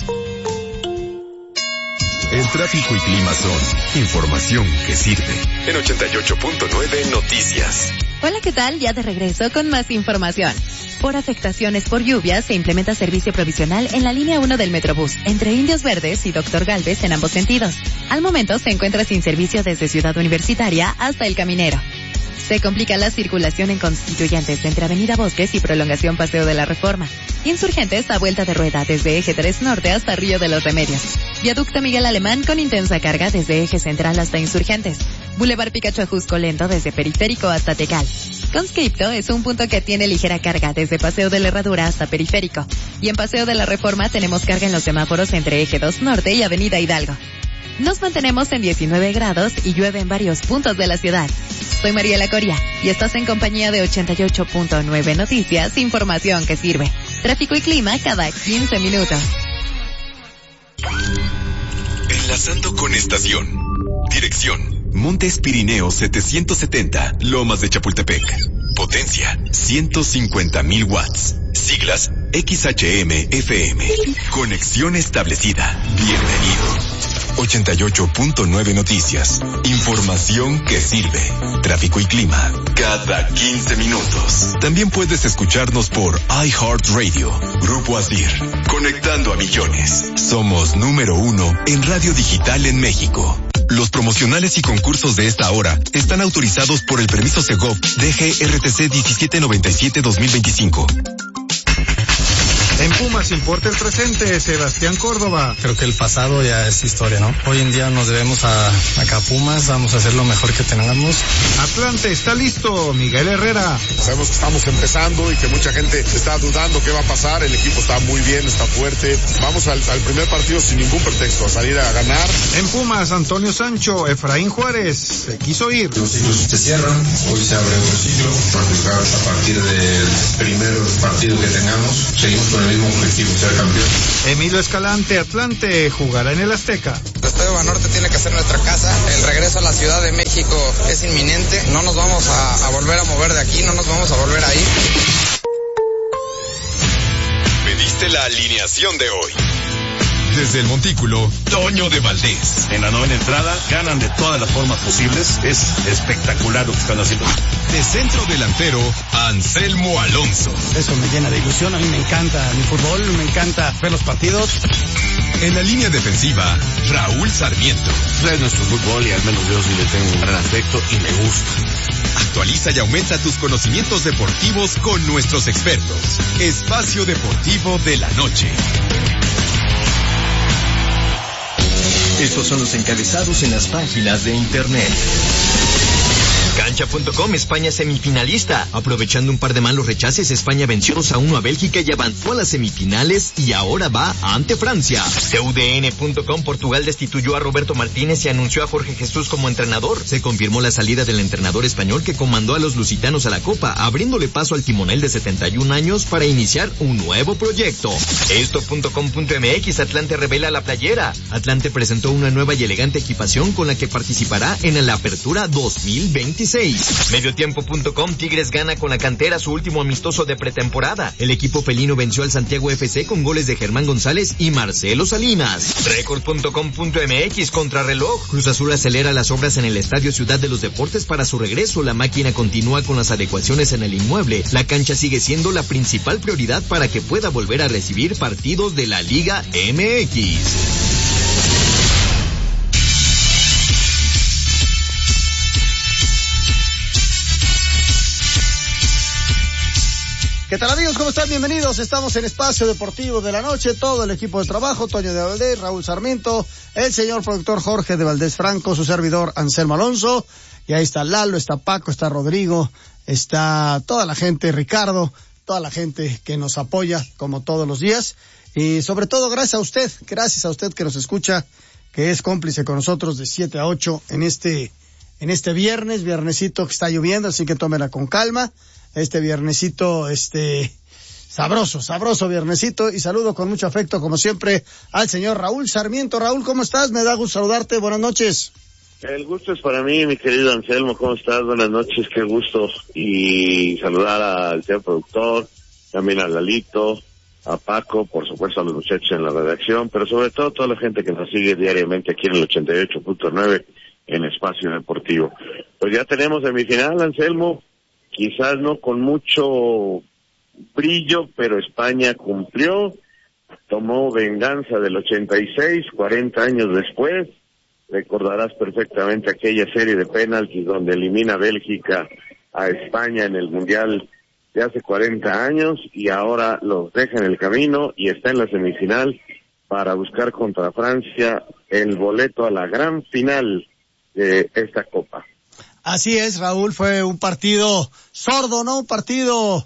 El tráfico y clima son información que sirve en 88.9 Noticias. Hola, ¿qué tal? Ya de regreso con más información. Por afectaciones por lluvias, se implementa servicio provisional en la línea 1 del Metrobús, entre Indios Verdes y Doctor Gálvez en ambos sentidos. Al momento se encuentra sin servicio desde Ciudad Universitaria hasta El Caminero. Se complica la circulación en Constituyentes entre Avenida Bosques y Prolongación Paseo de la Reforma. Insurgentes a vuelta de rueda desde Eje 3 Norte hasta Río de los Remedios. Viaducto Miguel Alemán con intensa carga desde Eje Central hasta Insurgentes. Boulevard Picacho Ajusco lento desde Periférico hasta Tecal. Conscripto es un punto que tiene ligera carga desde Paseo de la Herradura hasta Periférico. Y en Paseo de la Reforma tenemos carga en los semáforos entre Eje 2 Norte y Avenida Hidalgo. Nos mantenemos en 19 grados y llueve en varios puntos de la ciudad. Soy Mariela Coria y estás en compañía de 88.9 Noticias, información que sirve. Tráfico y clima cada 15 minutos. Enlazando con estación. Dirección: Montes Pirineos 770, Lomas de Chapultepec. Potencia: 150,000 watts. Siglas: XHM-FM. Conexión establecida. Bienvenido. 88.9 Noticias. Información que sirve. Tráfico y clima cada 15 minutos. También puedes escucharnos por iHeartRadio. Grupo ASIR. Conectando a millones. Somos número 1 en radio digital en México. Los promocionales y concursos de esta hora están autorizados por el permiso Segov DGRTC 1797-2025. En Pumas importa el presente, Sebastián Córdoba. Creo que el pasado ya es historia, ¿no? Hoy en día nos debemos acá a Pumas, vamos a hacer lo mejor que tengamos. Atlante está listo, Miguel Herrera. Sabemos que estamos empezando y que mucha gente está dudando qué va a pasar, el equipo está muy bien, está fuerte. Vamos al primer partido sin ningún pretexto, a salir a ganar. En Pumas, Antonio Sancho, Efraín Juárez, se quiso ir. Los ciclos se cierran, hoy se abre otro ciclo, a partir del primer partido que tengamos, seguimos con el mismo objetivo, ser campeón. Emilio Escalante, Atlante, jugará en el Azteca. El Estadio Banorte tiene que ser nuestra casa. El regreso a la Ciudad de México es inminente. No nos vamos a volver a mover de aquí, no nos vamos a volver a ir. Pediste la alineación de hoy. Desde el Montículo, Toño de Valdés. En la novena entrada, ganan de todas las formas posibles. Es espectacular lo que están haciendo. De centro delantero, Anselmo Alonso. Eso me llena de ilusión. A mí me encanta mi fútbol, me encanta ver los partidos. En la línea defensiva, Raúl Sarmiento. Es nuestro fútbol y al menos yo sí le tengo un gran afecto y me gusta. Actualiza y aumenta tus conocimientos deportivos con nuestros expertos. Espacio Deportivo de la Noche. Estos son los encabezados en las páginas de internet. Cancha.com, España semifinalista. Aprovechando un par de malos rechaces, España venció 2-1 a Bélgica y avanzó a las semifinales y ahora va ante Francia. CUDN.com, Portugal destituyó a Roberto Martínez y anunció a Jorge Jesús como entrenador. Se confirmó la salida del entrenador español que comandó a los lusitanos a la Copa, abriéndole paso al timonel de 71 años para iniciar un nuevo proyecto. Esto.com.mx, Atlante revela la playera. Atlante presentó una nueva y elegante equipación con la que participará en la Apertura 2026. Mediotiempo.com, Tigres gana con la cantera su último amistoso de pretemporada. El equipo felino venció al Santiago FC con goles de Germán González y Marcelo Salinas. Record.com.mx, contrarreloj. Cruz Azul acelera las obras en el Estadio Ciudad de los Deportes para su regreso. La máquina continúa con las adecuaciones en el inmueble. La cancha sigue siendo la principal prioridad para que pueda volver a recibir partidos de la Liga MX. ¿Qué tal, amigos? ¿Cómo están? Bienvenidos. Estamos en Espacio Deportivo de la Noche. Todo el equipo de trabajo, Toño de Valdés, Raúl Sarmiento, el señor productor Jorge de Valdés Franco, su servidor Anselmo Alonso. Y ahí está Lalo, está Paco, está Rodrigo, está toda la gente, Ricardo, toda la gente que nos apoya como todos los días. Y sobre todo gracias a usted que nos escucha, que es cómplice con nosotros de 7 a 8 en este viernesito que está lloviendo, así que tómela con calma. Este viernesito, sabroso viernesito, y saludo con mucho afecto, como siempre, al señor Raúl Sarmiento. Raúl, ¿cómo estás? Me da gusto saludarte, buenas noches. El gusto es para mí, mi querido Anselmo, ¿cómo estás? Buenas noches, qué gusto, y saludar al señor productor, también a Lalito, a Paco, por supuesto a los muchachos en la redacción, pero sobre todo a toda la gente que nos sigue diariamente aquí en el 88.9 en Espacio Deportivo. Pues ya tenemos semifinal, Anselmo. Quizás no con mucho brillo, pero España cumplió, tomó venganza del 86, 40 años después. Recordarás perfectamente aquella serie de penaltis donde elimina a Bélgica a España en el Mundial de hace 40 años y ahora los deja en el camino y está en la semifinal para buscar contra Francia el boleto a la gran final de esta Copa. Así es, Raúl, fue un partido sordo, ¿no? Un partido,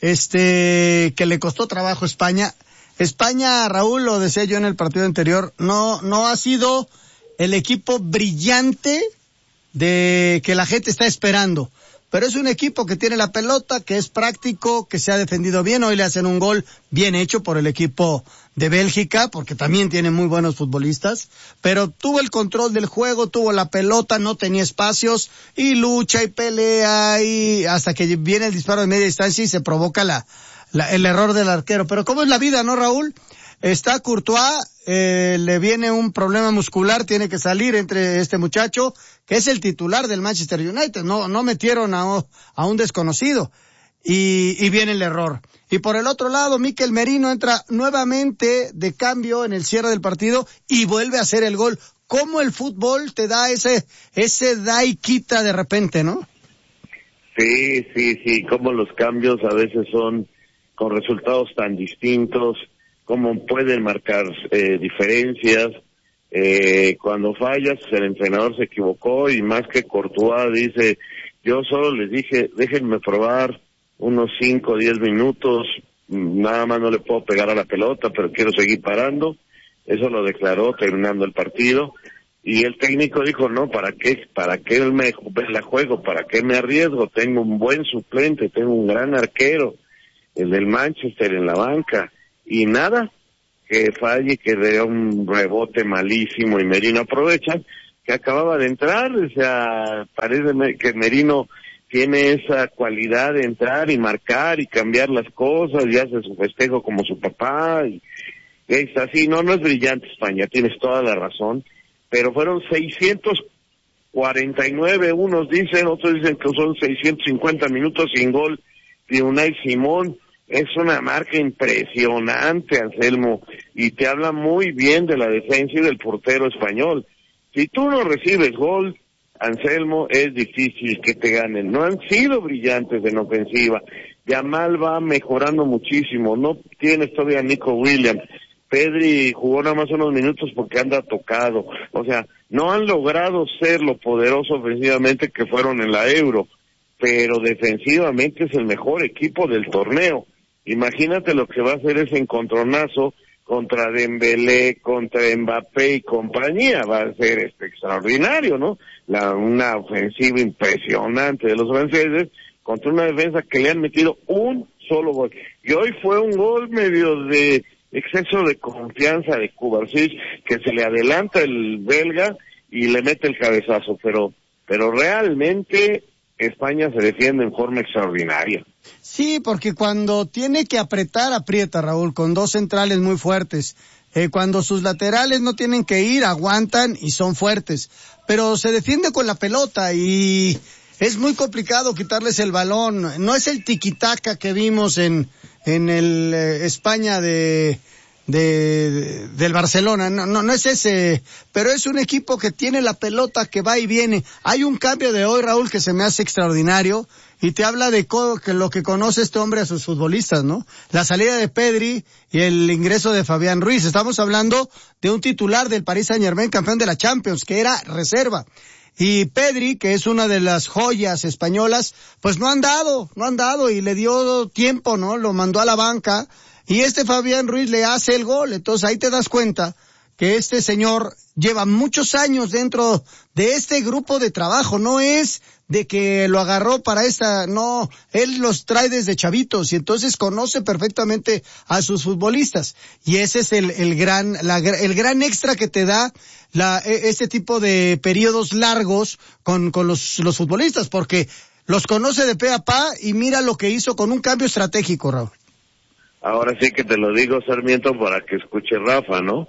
que le costó trabajo a España. España, Raúl, lo decía yo en el partido anterior, no ha sido el equipo brillante de que la gente está esperando. Pero es un equipo que tiene la pelota, que es práctico, que se ha defendido bien. Hoy le hacen un gol bien hecho por el equipo de Bélgica, porque también tiene muy buenos futbolistas. Pero tuvo el control del juego, tuvo la pelota, no tenía espacios, y lucha y pelea, y hasta que viene el disparo de media distancia y se provoca el error del arquero. Pero ¿cómo es la vida, no, Raúl? Está Courtois, le viene un problema muscular, tiene que salir entre este muchacho, que es el titular del Manchester United. No metieron a un desconocido. Y viene el error. Y por el otro lado, Mikel Merino entra nuevamente de cambio en el cierre del partido y vuelve a hacer el gol. ¿Cómo el fútbol te da ese da y quita de repente, no? Sí, como los cambios a veces son con resultados tan distintos, cómo pueden marcar diferencias. Cuando fallas, el entrenador se equivocó y más que Courtois dice, yo solo les dije, déjenme probar unos 5 o 10 minutos, nada más no le puedo pegar a la pelota, pero quiero seguir parando. Eso lo declaró terminando el partido. Y el técnico dijo, no, ¿para qué me la juego? ¿Para qué me arriesgo? Tengo un buen suplente, tengo un gran arquero, el del Manchester en la banca. Y nada, que falle, que dé un rebote malísimo y Merino aprovecha, que acababa de entrar. O sea, parece que Merino tiene esa cualidad de entrar y marcar y cambiar las cosas y hace su festejo como su papá y es así. No es brillante España, tienes toda la razón, pero fueron 649, unos dicen, otros dicen que son 650 minutos sin gol de Unai Simón. Es una marca impresionante, Anselmo, y te habla muy bien de la defensa y del portero español. Si tú no recibes gol, Anselmo, es difícil que te ganen. No han sido brillantes en ofensiva. Yamal va mejorando muchísimo. No tienes todavía a Nico Williams. Pedri jugó nada más unos minutos porque anda tocado. O sea, no han logrado ser lo poderoso ofensivamente que fueron en la Euro, pero defensivamente es el mejor equipo del torneo. Imagínate lo que va a hacer ese encontronazo contra Dembélé, contra Mbappé y compañía. Va a ser extraordinario, ¿no? Una ofensiva impresionante de los franceses contra una defensa que le han metido un solo gol. Y hoy fue un gol medio de exceso de confianza de Kovacic, que se le adelanta el belga y le mete el cabezazo, pero realmente España se defiende en forma extraordinaria. Sí, porque cuando tiene que apretar, aprieta, Raúl, con dos centrales muy fuertes. Cuando sus laterales no tienen que ir, aguantan y son fuertes. Pero se defiende con la pelota y es muy complicado quitarles el balón. No es el tiquitaca que vimos en el España del Barcelona, no es ese, pero es un equipo que tiene la pelota que va y viene. Hay un cambio de hoy, Raúl, que se me hace extraordinario y te habla de que lo que conoce este hombre a sus futbolistas, ¿no? La salida de Pedri y el ingreso de Fabián Ruiz. Estamos hablando de un titular del Paris Saint-Germain, campeón de la Champions, que era reserva. Y Pedri, que es una de las joyas españolas, pues no han dado y le dio tiempo, ¿no? Lo mandó a la banca y Fabián Ruiz le hace el gol. Entonces ahí te das cuenta que este señor lleva muchos años dentro de este grupo de trabajo. No es de que lo agarró para no, él los trae desde chavitos y entonces conoce perfectamente a sus futbolistas. Y ese es el gran extra que te da este tipo de periodos largos con los futbolistas, porque los conoce de pe a pa y mira lo que hizo con un cambio estratégico, Raúl. Ahora sí que te lo digo, Sarmiento, para que escuche Rafa, ¿no?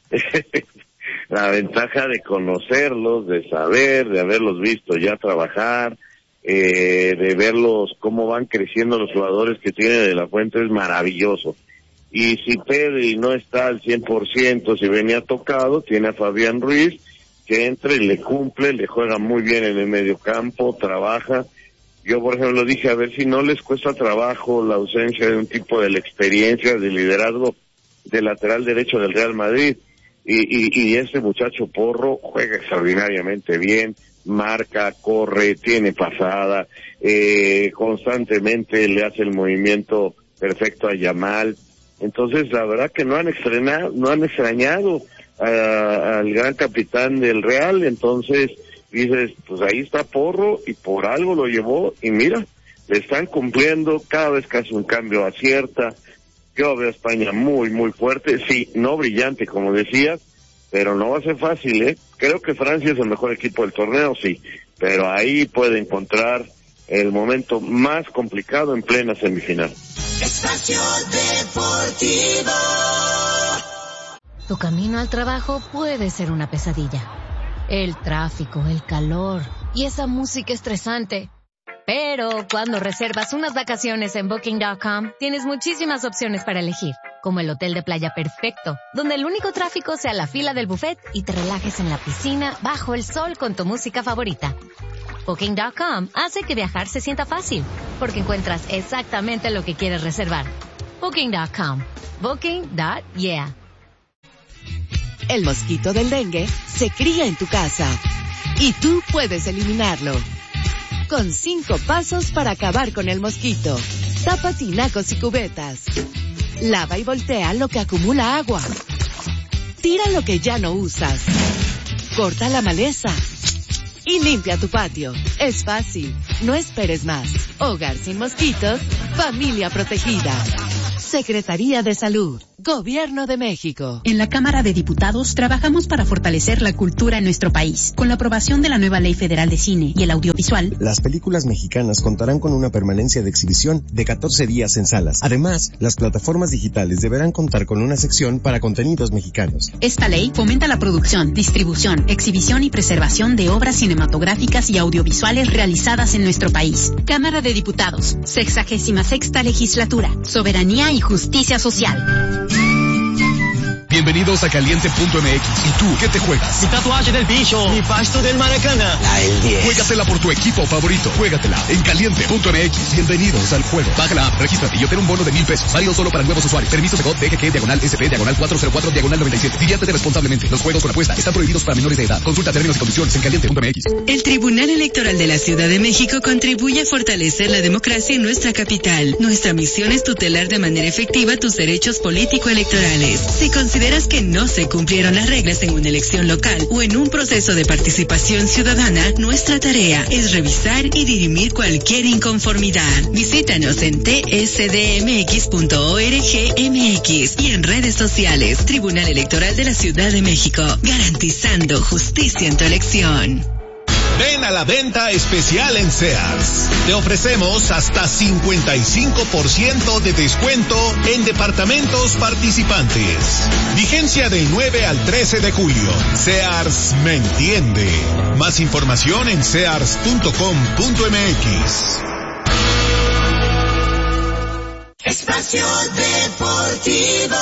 La ventaja de conocerlos, de saber, de haberlos visto ya trabajar, de verlos cómo van creciendo los jugadores que tiene De La Fuente es maravilloso. Y si Pedri no está al 100%, si venía tocado, tiene a Fabián Ruiz, que entra y le cumple, le juega muy bien en el mediocampo, trabaja. Yo, por ejemplo, dije, a ver si no les cuesta trabajo la ausencia de un tipo de la experiencia, de liderazgo del lateral derecho del Real Madrid. Y ese muchacho Porro juega extraordinariamente bien, marca, corre, tiene pasada, constantemente le hace el movimiento perfecto a Yamal. Entonces, la verdad que no han extrañado al gran capitán del Real. Entonces, dices, pues ahí está Porro y por algo lo llevó y mira, le están cumpliendo, cada vez que hace un cambio acierta. Yo veo a España muy, muy fuerte, sí, no brillante como decías, pero no va a ser fácil, ¿eh? Creo que Francia es el mejor equipo del torneo, sí, pero ahí puede encontrar el momento más complicado en plena semifinal. Espacio Deportivo. Tu camino al trabajo puede ser una pesadilla. El tráfico, el calor y esa música estresante. Pero cuando reservas unas vacaciones en Booking.com, tienes muchísimas opciones para elegir, como el hotel de playa perfecto, donde el único tráfico sea la fila del buffet y te relajes en la piscina bajo el sol con tu música favorita. Booking.com hace que viajar se sienta fácil, porque encuentras exactamente lo que quieres reservar. Booking.com. Booking.yeah. El mosquito del dengue se cría en tu casa y tú puedes eliminarlo. Con 5 pasos para acabar con el mosquito. Tapa tinacos y cubetas. Lava y voltea lo que acumula agua. Tira lo que ya no usas. Corta la maleza. Y limpia tu patio. Es fácil. No esperes más. Hogar sin mosquitos. Familia protegida. Secretaría de Salud. Gobierno de México. En la Cámara de Diputados trabajamos para fortalecer la cultura en nuestro país. Con la aprobación de la nueva Ley Federal de Cine y el Audiovisual, las películas mexicanas contarán con una permanencia de exhibición de 14 días en salas. Además, las plataformas digitales deberán contar con una sección para contenidos mexicanos. Esta ley fomenta la producción, distribución, exhibición y preservación de obras cinematográficas y audiovisuales realizadas en nuestro país. Cámara de Diputados, 66ª Legislatura. Soberanía y justicia social. Bienvenidos a Caliente.mx. ¿Y tú qué te juegas? Mi tatuaje del bicho, mi pasto del Maracaná. La El 10. Juégatela por tu equipo favorito. Juégatela en Caliente.mx. Bienvenidos al juego. Baja la app, regístrate y obtén un bono de $1,000. Válido solo para nuevos usuarios. Permiso de DGG/SP/404/97. Diviértete responsablemente. Los juegos con apuesta están prohibidos para menores de edad. Consulta términos y condiciones en Caliente.mx. El Tribunal Electoral de la Ciudad de México contribuye a fortalecer la democracia en nuestra capital. Nuestra misión es tutelar de manera efectiva tus derechos político-electorales. Si consideras que no se cumplieron las reglas en una elección local o en un proceso de participación ciudadana, nuestra tarea es revisar y dirimir cualquier inconformidad. Visítanos en tsdmx.org.mx y en redes sociales. Tribunal Electoral de la Ciudad de México, garantizando justicia en tu elección. Ven a la venta especial en Sears. Te ofrecemos hasta 55% de descuento en departamentos participantes. Vigencia del 9 al 13 de julio. Sears me entiende. Más información en sears.com.mx. Espacio Deportivo.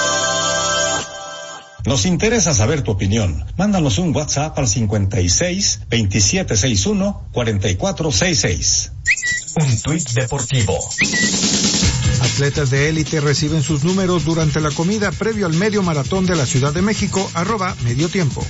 Nos interesa saber tu opinión. Mándanos un WhatsApp al 56 2761 4466. Un tuit deportivo. Atletas de élite reciben sus números durante la comida previo al medio maratón de la Ciudad de México, @mediotiempo.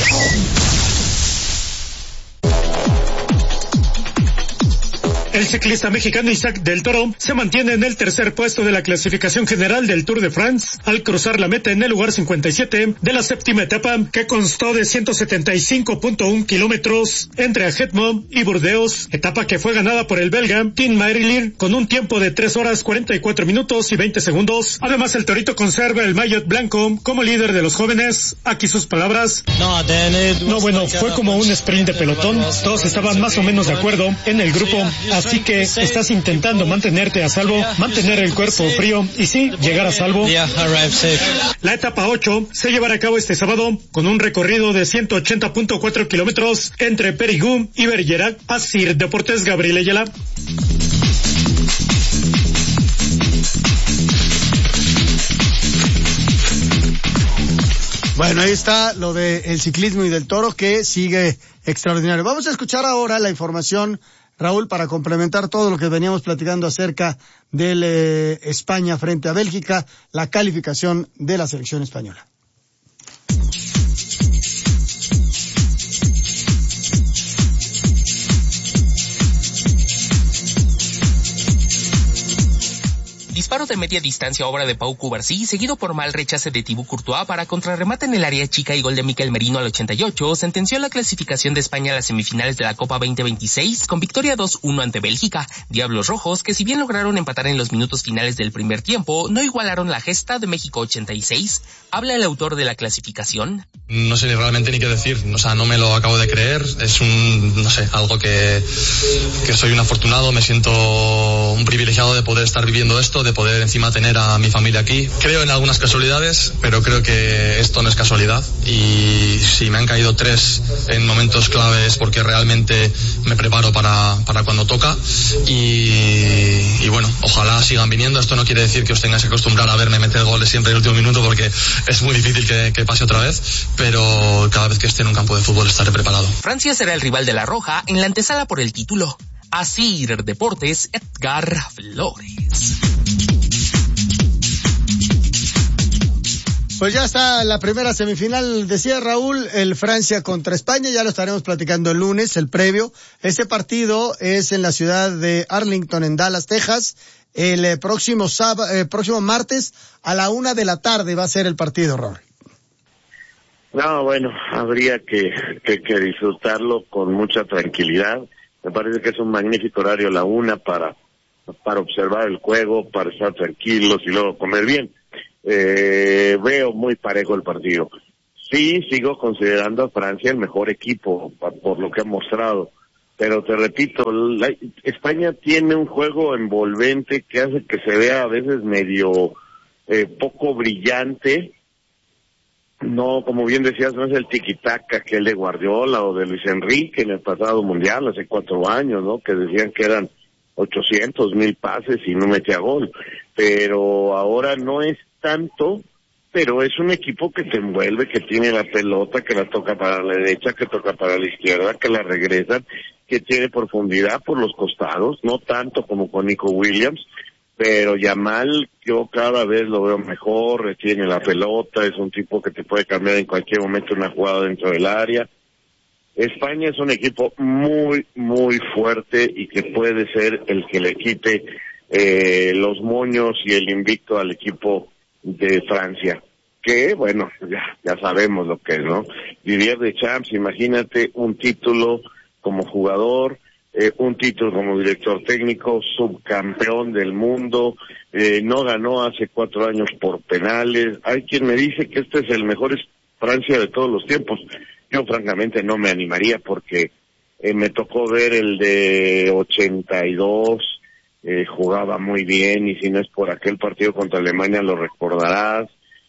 El ciclista mexicano Isaac del Toro se mantiene en el tercer puesto de la clasificación general del Tour de France al cruzar la meta en el lugar 57 de la séptima etapa, que constó de 175.1 kilómetros entre Ajetmo y Burdeos, etapa que fue ganada por el belga Tim Merlier con un tiempo de 3 horas 44 minutos y 20 segundos. Además, el Torito conserva el maillot blanco como líder de los jóvenes. Aquí sus palabras. Fue como un sprint de pelotón. Todos estaban más o menos de acuerdo en el grupo. Así que estás intentando mantenerte a salvo, mantener el cuerpo frío y sí, llegar a salvo. La etapa 8 se llevará a cabo este sábado con un recorrido de 180.4 kilómetros entre Perigú y Bergerac. Asir Deportes, Gabriel Ayala. Bueno, ahí está lo del ciclismo y del Toro, que sigue extraordinario. Vamos a escuchar ahora la información, Raúl, para complementar todo lo que veníamos platicando acerca del España frente a Bélgica, la calificación de la selección española. Disparo de media distancia, obra de Pau Cubarsí, seguido por mal rechace de Thibaut Courtois para contrarremate en el área chica y gol de Mikel Merino al 88, sentenció la clasificación de España a las semifinales de la Copa 2026 con victoria 2-1 ante Bélgica. Diablos Rojos, que si bien lograron empatar en los minutos finales del primer tiempo, no igualaron la gesta de México 86. Habla el autor de la clasificación. No sé realmente ni qué decir, no me lo acabo de creer, es algo que soy un afortunado, me siento un privilegiado de poder estar viviendo esto, de poder encima tener a mi familia aquí. Creo en algunas casualidades, pero creo que esto no es casualidad, y si me han caído 3 en momentos claves porque realmente me preparo para cuando toca, y bueno, ojalá sigan viniendo. Esto no quiere decir que os tengáis que acostumbrar a verme meter goles siempre en el último minuto, porque es muy difícil que pase otra vez, pero cada vez que esté en un campo de fútbol estaré preparado. Francia será el rival de la Roja en la antesala por el título. Asir Deportes, Edgar Flores. Pues ya está la primera semifinal, decía Raúl, el Francia contra España, ya lo estaremos platicando el lunes, el previo. Este partido es en la ciudad de Arlington, en Dallas, Texas. El próximo martes a la 1:00 p.m. va a ser el partido, Raúl. No, bueno, habría que disfrutarlo con mucha tranquilidad. Me parece que es un magnífico horario la 1:00 para observar el juego, para estar tranquilos y luego comer bien. Veo muy parejo el partido. Sí, sigo considerando a Francia el mejor equipo por lo que ha mostrado, pero te repito, España tiene un juego envolvente que hace que se vea a veces medio poco brillante. No, como bien decías, no es el tiki-taka que el de Guardiola o de Luis Enrique en el pasado mundial, hace 4 años, ¿no? Que decían que eran 800,000 pases y no metía gol. Pero ahora no es tanto, pero es un equipo que se envuelve, que tiene la pelota, que la toca para la derecha, que toca para la izquierda, que la regresan, que tiene profundidad por los costados, no tanto como con Nico Williams, pero Yamal yo cada vez lo veo mejor, retiene la pelota, es un tipo que te puede cambiar en cualquier momento una jugada dentro del área. España es un equipo muy, muy fuerte y que puede ser el que le quite los moños y el invicto al equipo de Francia, que bueno, ya sabemos lo que es, ¿no? Didier Deschamps, imagínate un título como jugador, un título como director técnico, subcampeón del mundo, no ganó hace 4 años por penales. Hay quien me dice que este es el mejor Francia de todos los tiempos. Yo francamente no me animaría porque me tocó ver el de 82, jugaba muy bien, y si no es por aquel partido contra Alemania lo recordarás.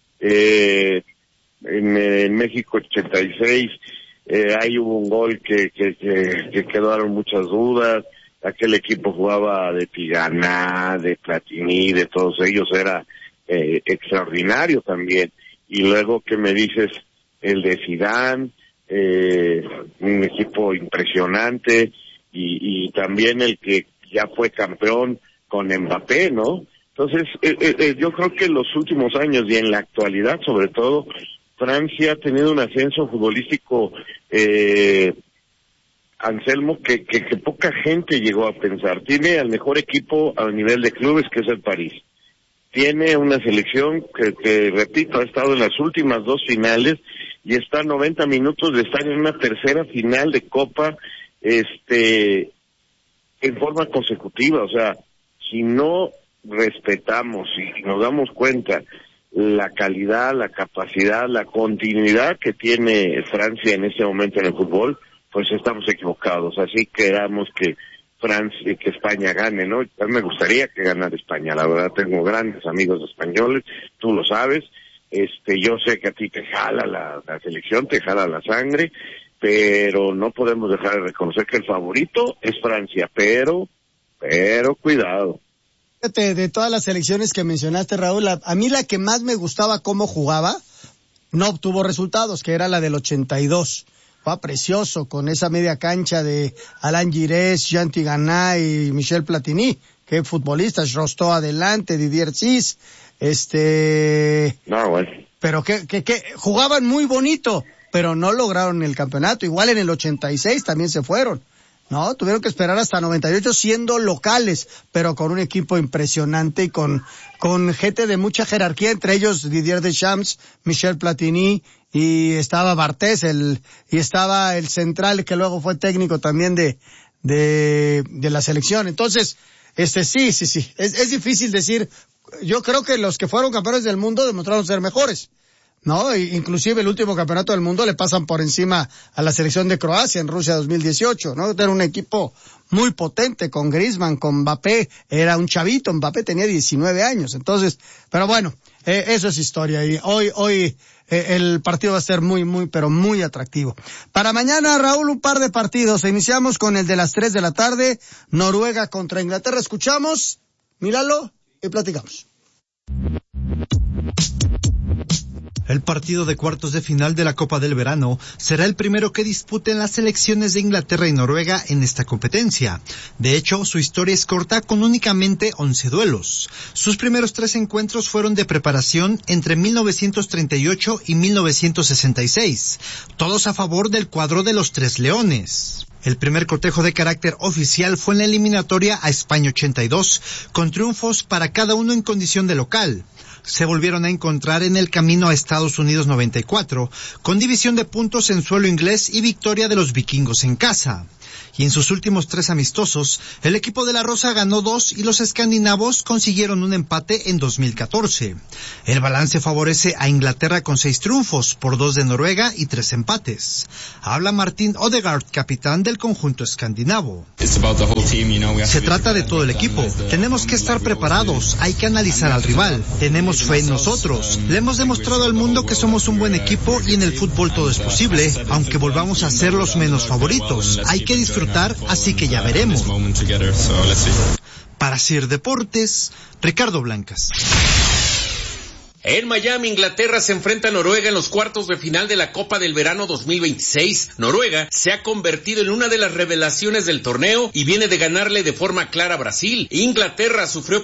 En México 86 ahí hubo un gol que quedaron muchas dudas. Aquel equipo jugaba de Tigana, de Platini, de todos ellos, era extraordinario también. Y luego, ¿qué me dices? El de Zidane, un equipo impresionante, y también el que ya fue campeón con Mbappé, ¿no? Entonces, yo creo que en los últimos años y en la actualidad, sobre todo, Francia ha tenido un ascenso futbolístico, Anselmo, que poca gente llegó a pensar. Tiene al mejor equipo a nivel de clubes, que es el París. Tiene una selección que repito, ha estado en las últimas 2 finales y está a 90 minutos de estar en una tercera final de Copa, en forma consecutiva. O sea, si no respetamos y nos damos cuenta la calidad, la capacidad, la continuidad que tiene Francia en este momento en el fútbol, pues estamos equivocados. Así queramos que España gane, ¿no? A mí me gustaría que ganara España, la verdad. Tengo grandes amigos españoles, tú lo sabes. Yo sé que a ti te jala la selección, te jala la sangre, pero no podemos dejar de reconocer que el favorito es Francia, pero cuidado. De todas las selecciones que mencionaste, Raúl, a mí la que más me gustaba cómo jugaba, no obtuvo resultados, que era la del 82. Fue precioso, con esa media cancha de Alain Giresse, Jean Tigana y Michel Platini. Qué futbolistas, Rostó adelante, Didier Cis, No, bueno. Pero que jugaban muy bonito, pero no lograron el campeonato. Igual en el 86 también se fueron, ¿no? Tuvieron que esperar hasta 98 siendo locales, pero con un equipo impresionante y con gente de mucha jerarquía, entre ellos Didier Deschamps, Michel Platini, y estaba Bartés, y estaba el central que luego fue técnico también de la selección. Entonces, sí. Es difícil decir. Yo creo que los que fueron campeones del mundo demostraron ser mejores. ¿no? Inclusive el último campeonato del mundo le pasan por encima a la selección de Croacia en Rusia 2018, ¿no? Era un equipo muy potente con Griezmann, con Mbappé, era un chavito, Mbappé tenía 19 años, entonces, pero bueno, eso es historia y hoy el partido va a ser pero muy atractivo. Para mañana, Raúl, un par de partidos. Iniciamos con el de las 3 de la tarde, Noruega contra Inglaterra. Escuchamos, míralo y platicamos. El partido de cuartos de final de la Copa del Verano será el primero que disputen las selecciones de Inglaterra y Noruega en esta competencia. De hecho, su historia es corta con únicamente 11 duelos. Sus primeros 3 encuentros fueron de preparación entre 1938 y 1966, todos a favor del cuadro de los Tres Leones. El primer cotejo de carácter oficial fue en la eliminatoria a España 82, con triunfos para cada uno en condición de local. Se volvieron a encontrar en el camino a Estados Unidos 94, con división de puntos en suelo inglés y victoria de los vikingos en casa. Y en sus últimos 3 amistosos, el equipo de la Rosa ganó 2 y los escandinavos consiguieron un empate en 2014. El balance favorece a Inglaterra con 6 triunfos, por 2 de Noruega y 3 empates. Habla Martin Odegaard, capitán del conjunto escandinavo. Se trata de todo el equipo. Tenemos que estar preparados, hay que analizar al rival. Tenemos fe en nosotros. Le hemos demostrado al mundo que somos un buen equipo y en el fútbol todo es posible, aunque volvamos a ser los menos favoritos. Hay que disfrutar, así que ya veremos. Para Sir Deportes, Ricardo Blancas. En Miami, Inglaterra se enfrenta a Noruega en los cuartos de final de la Copa del Verano 2026. Noruega se ha convertido en una de las revelaciones del torneo y viene de ganarle de forma clara a Brasil. Inglaterra sufrió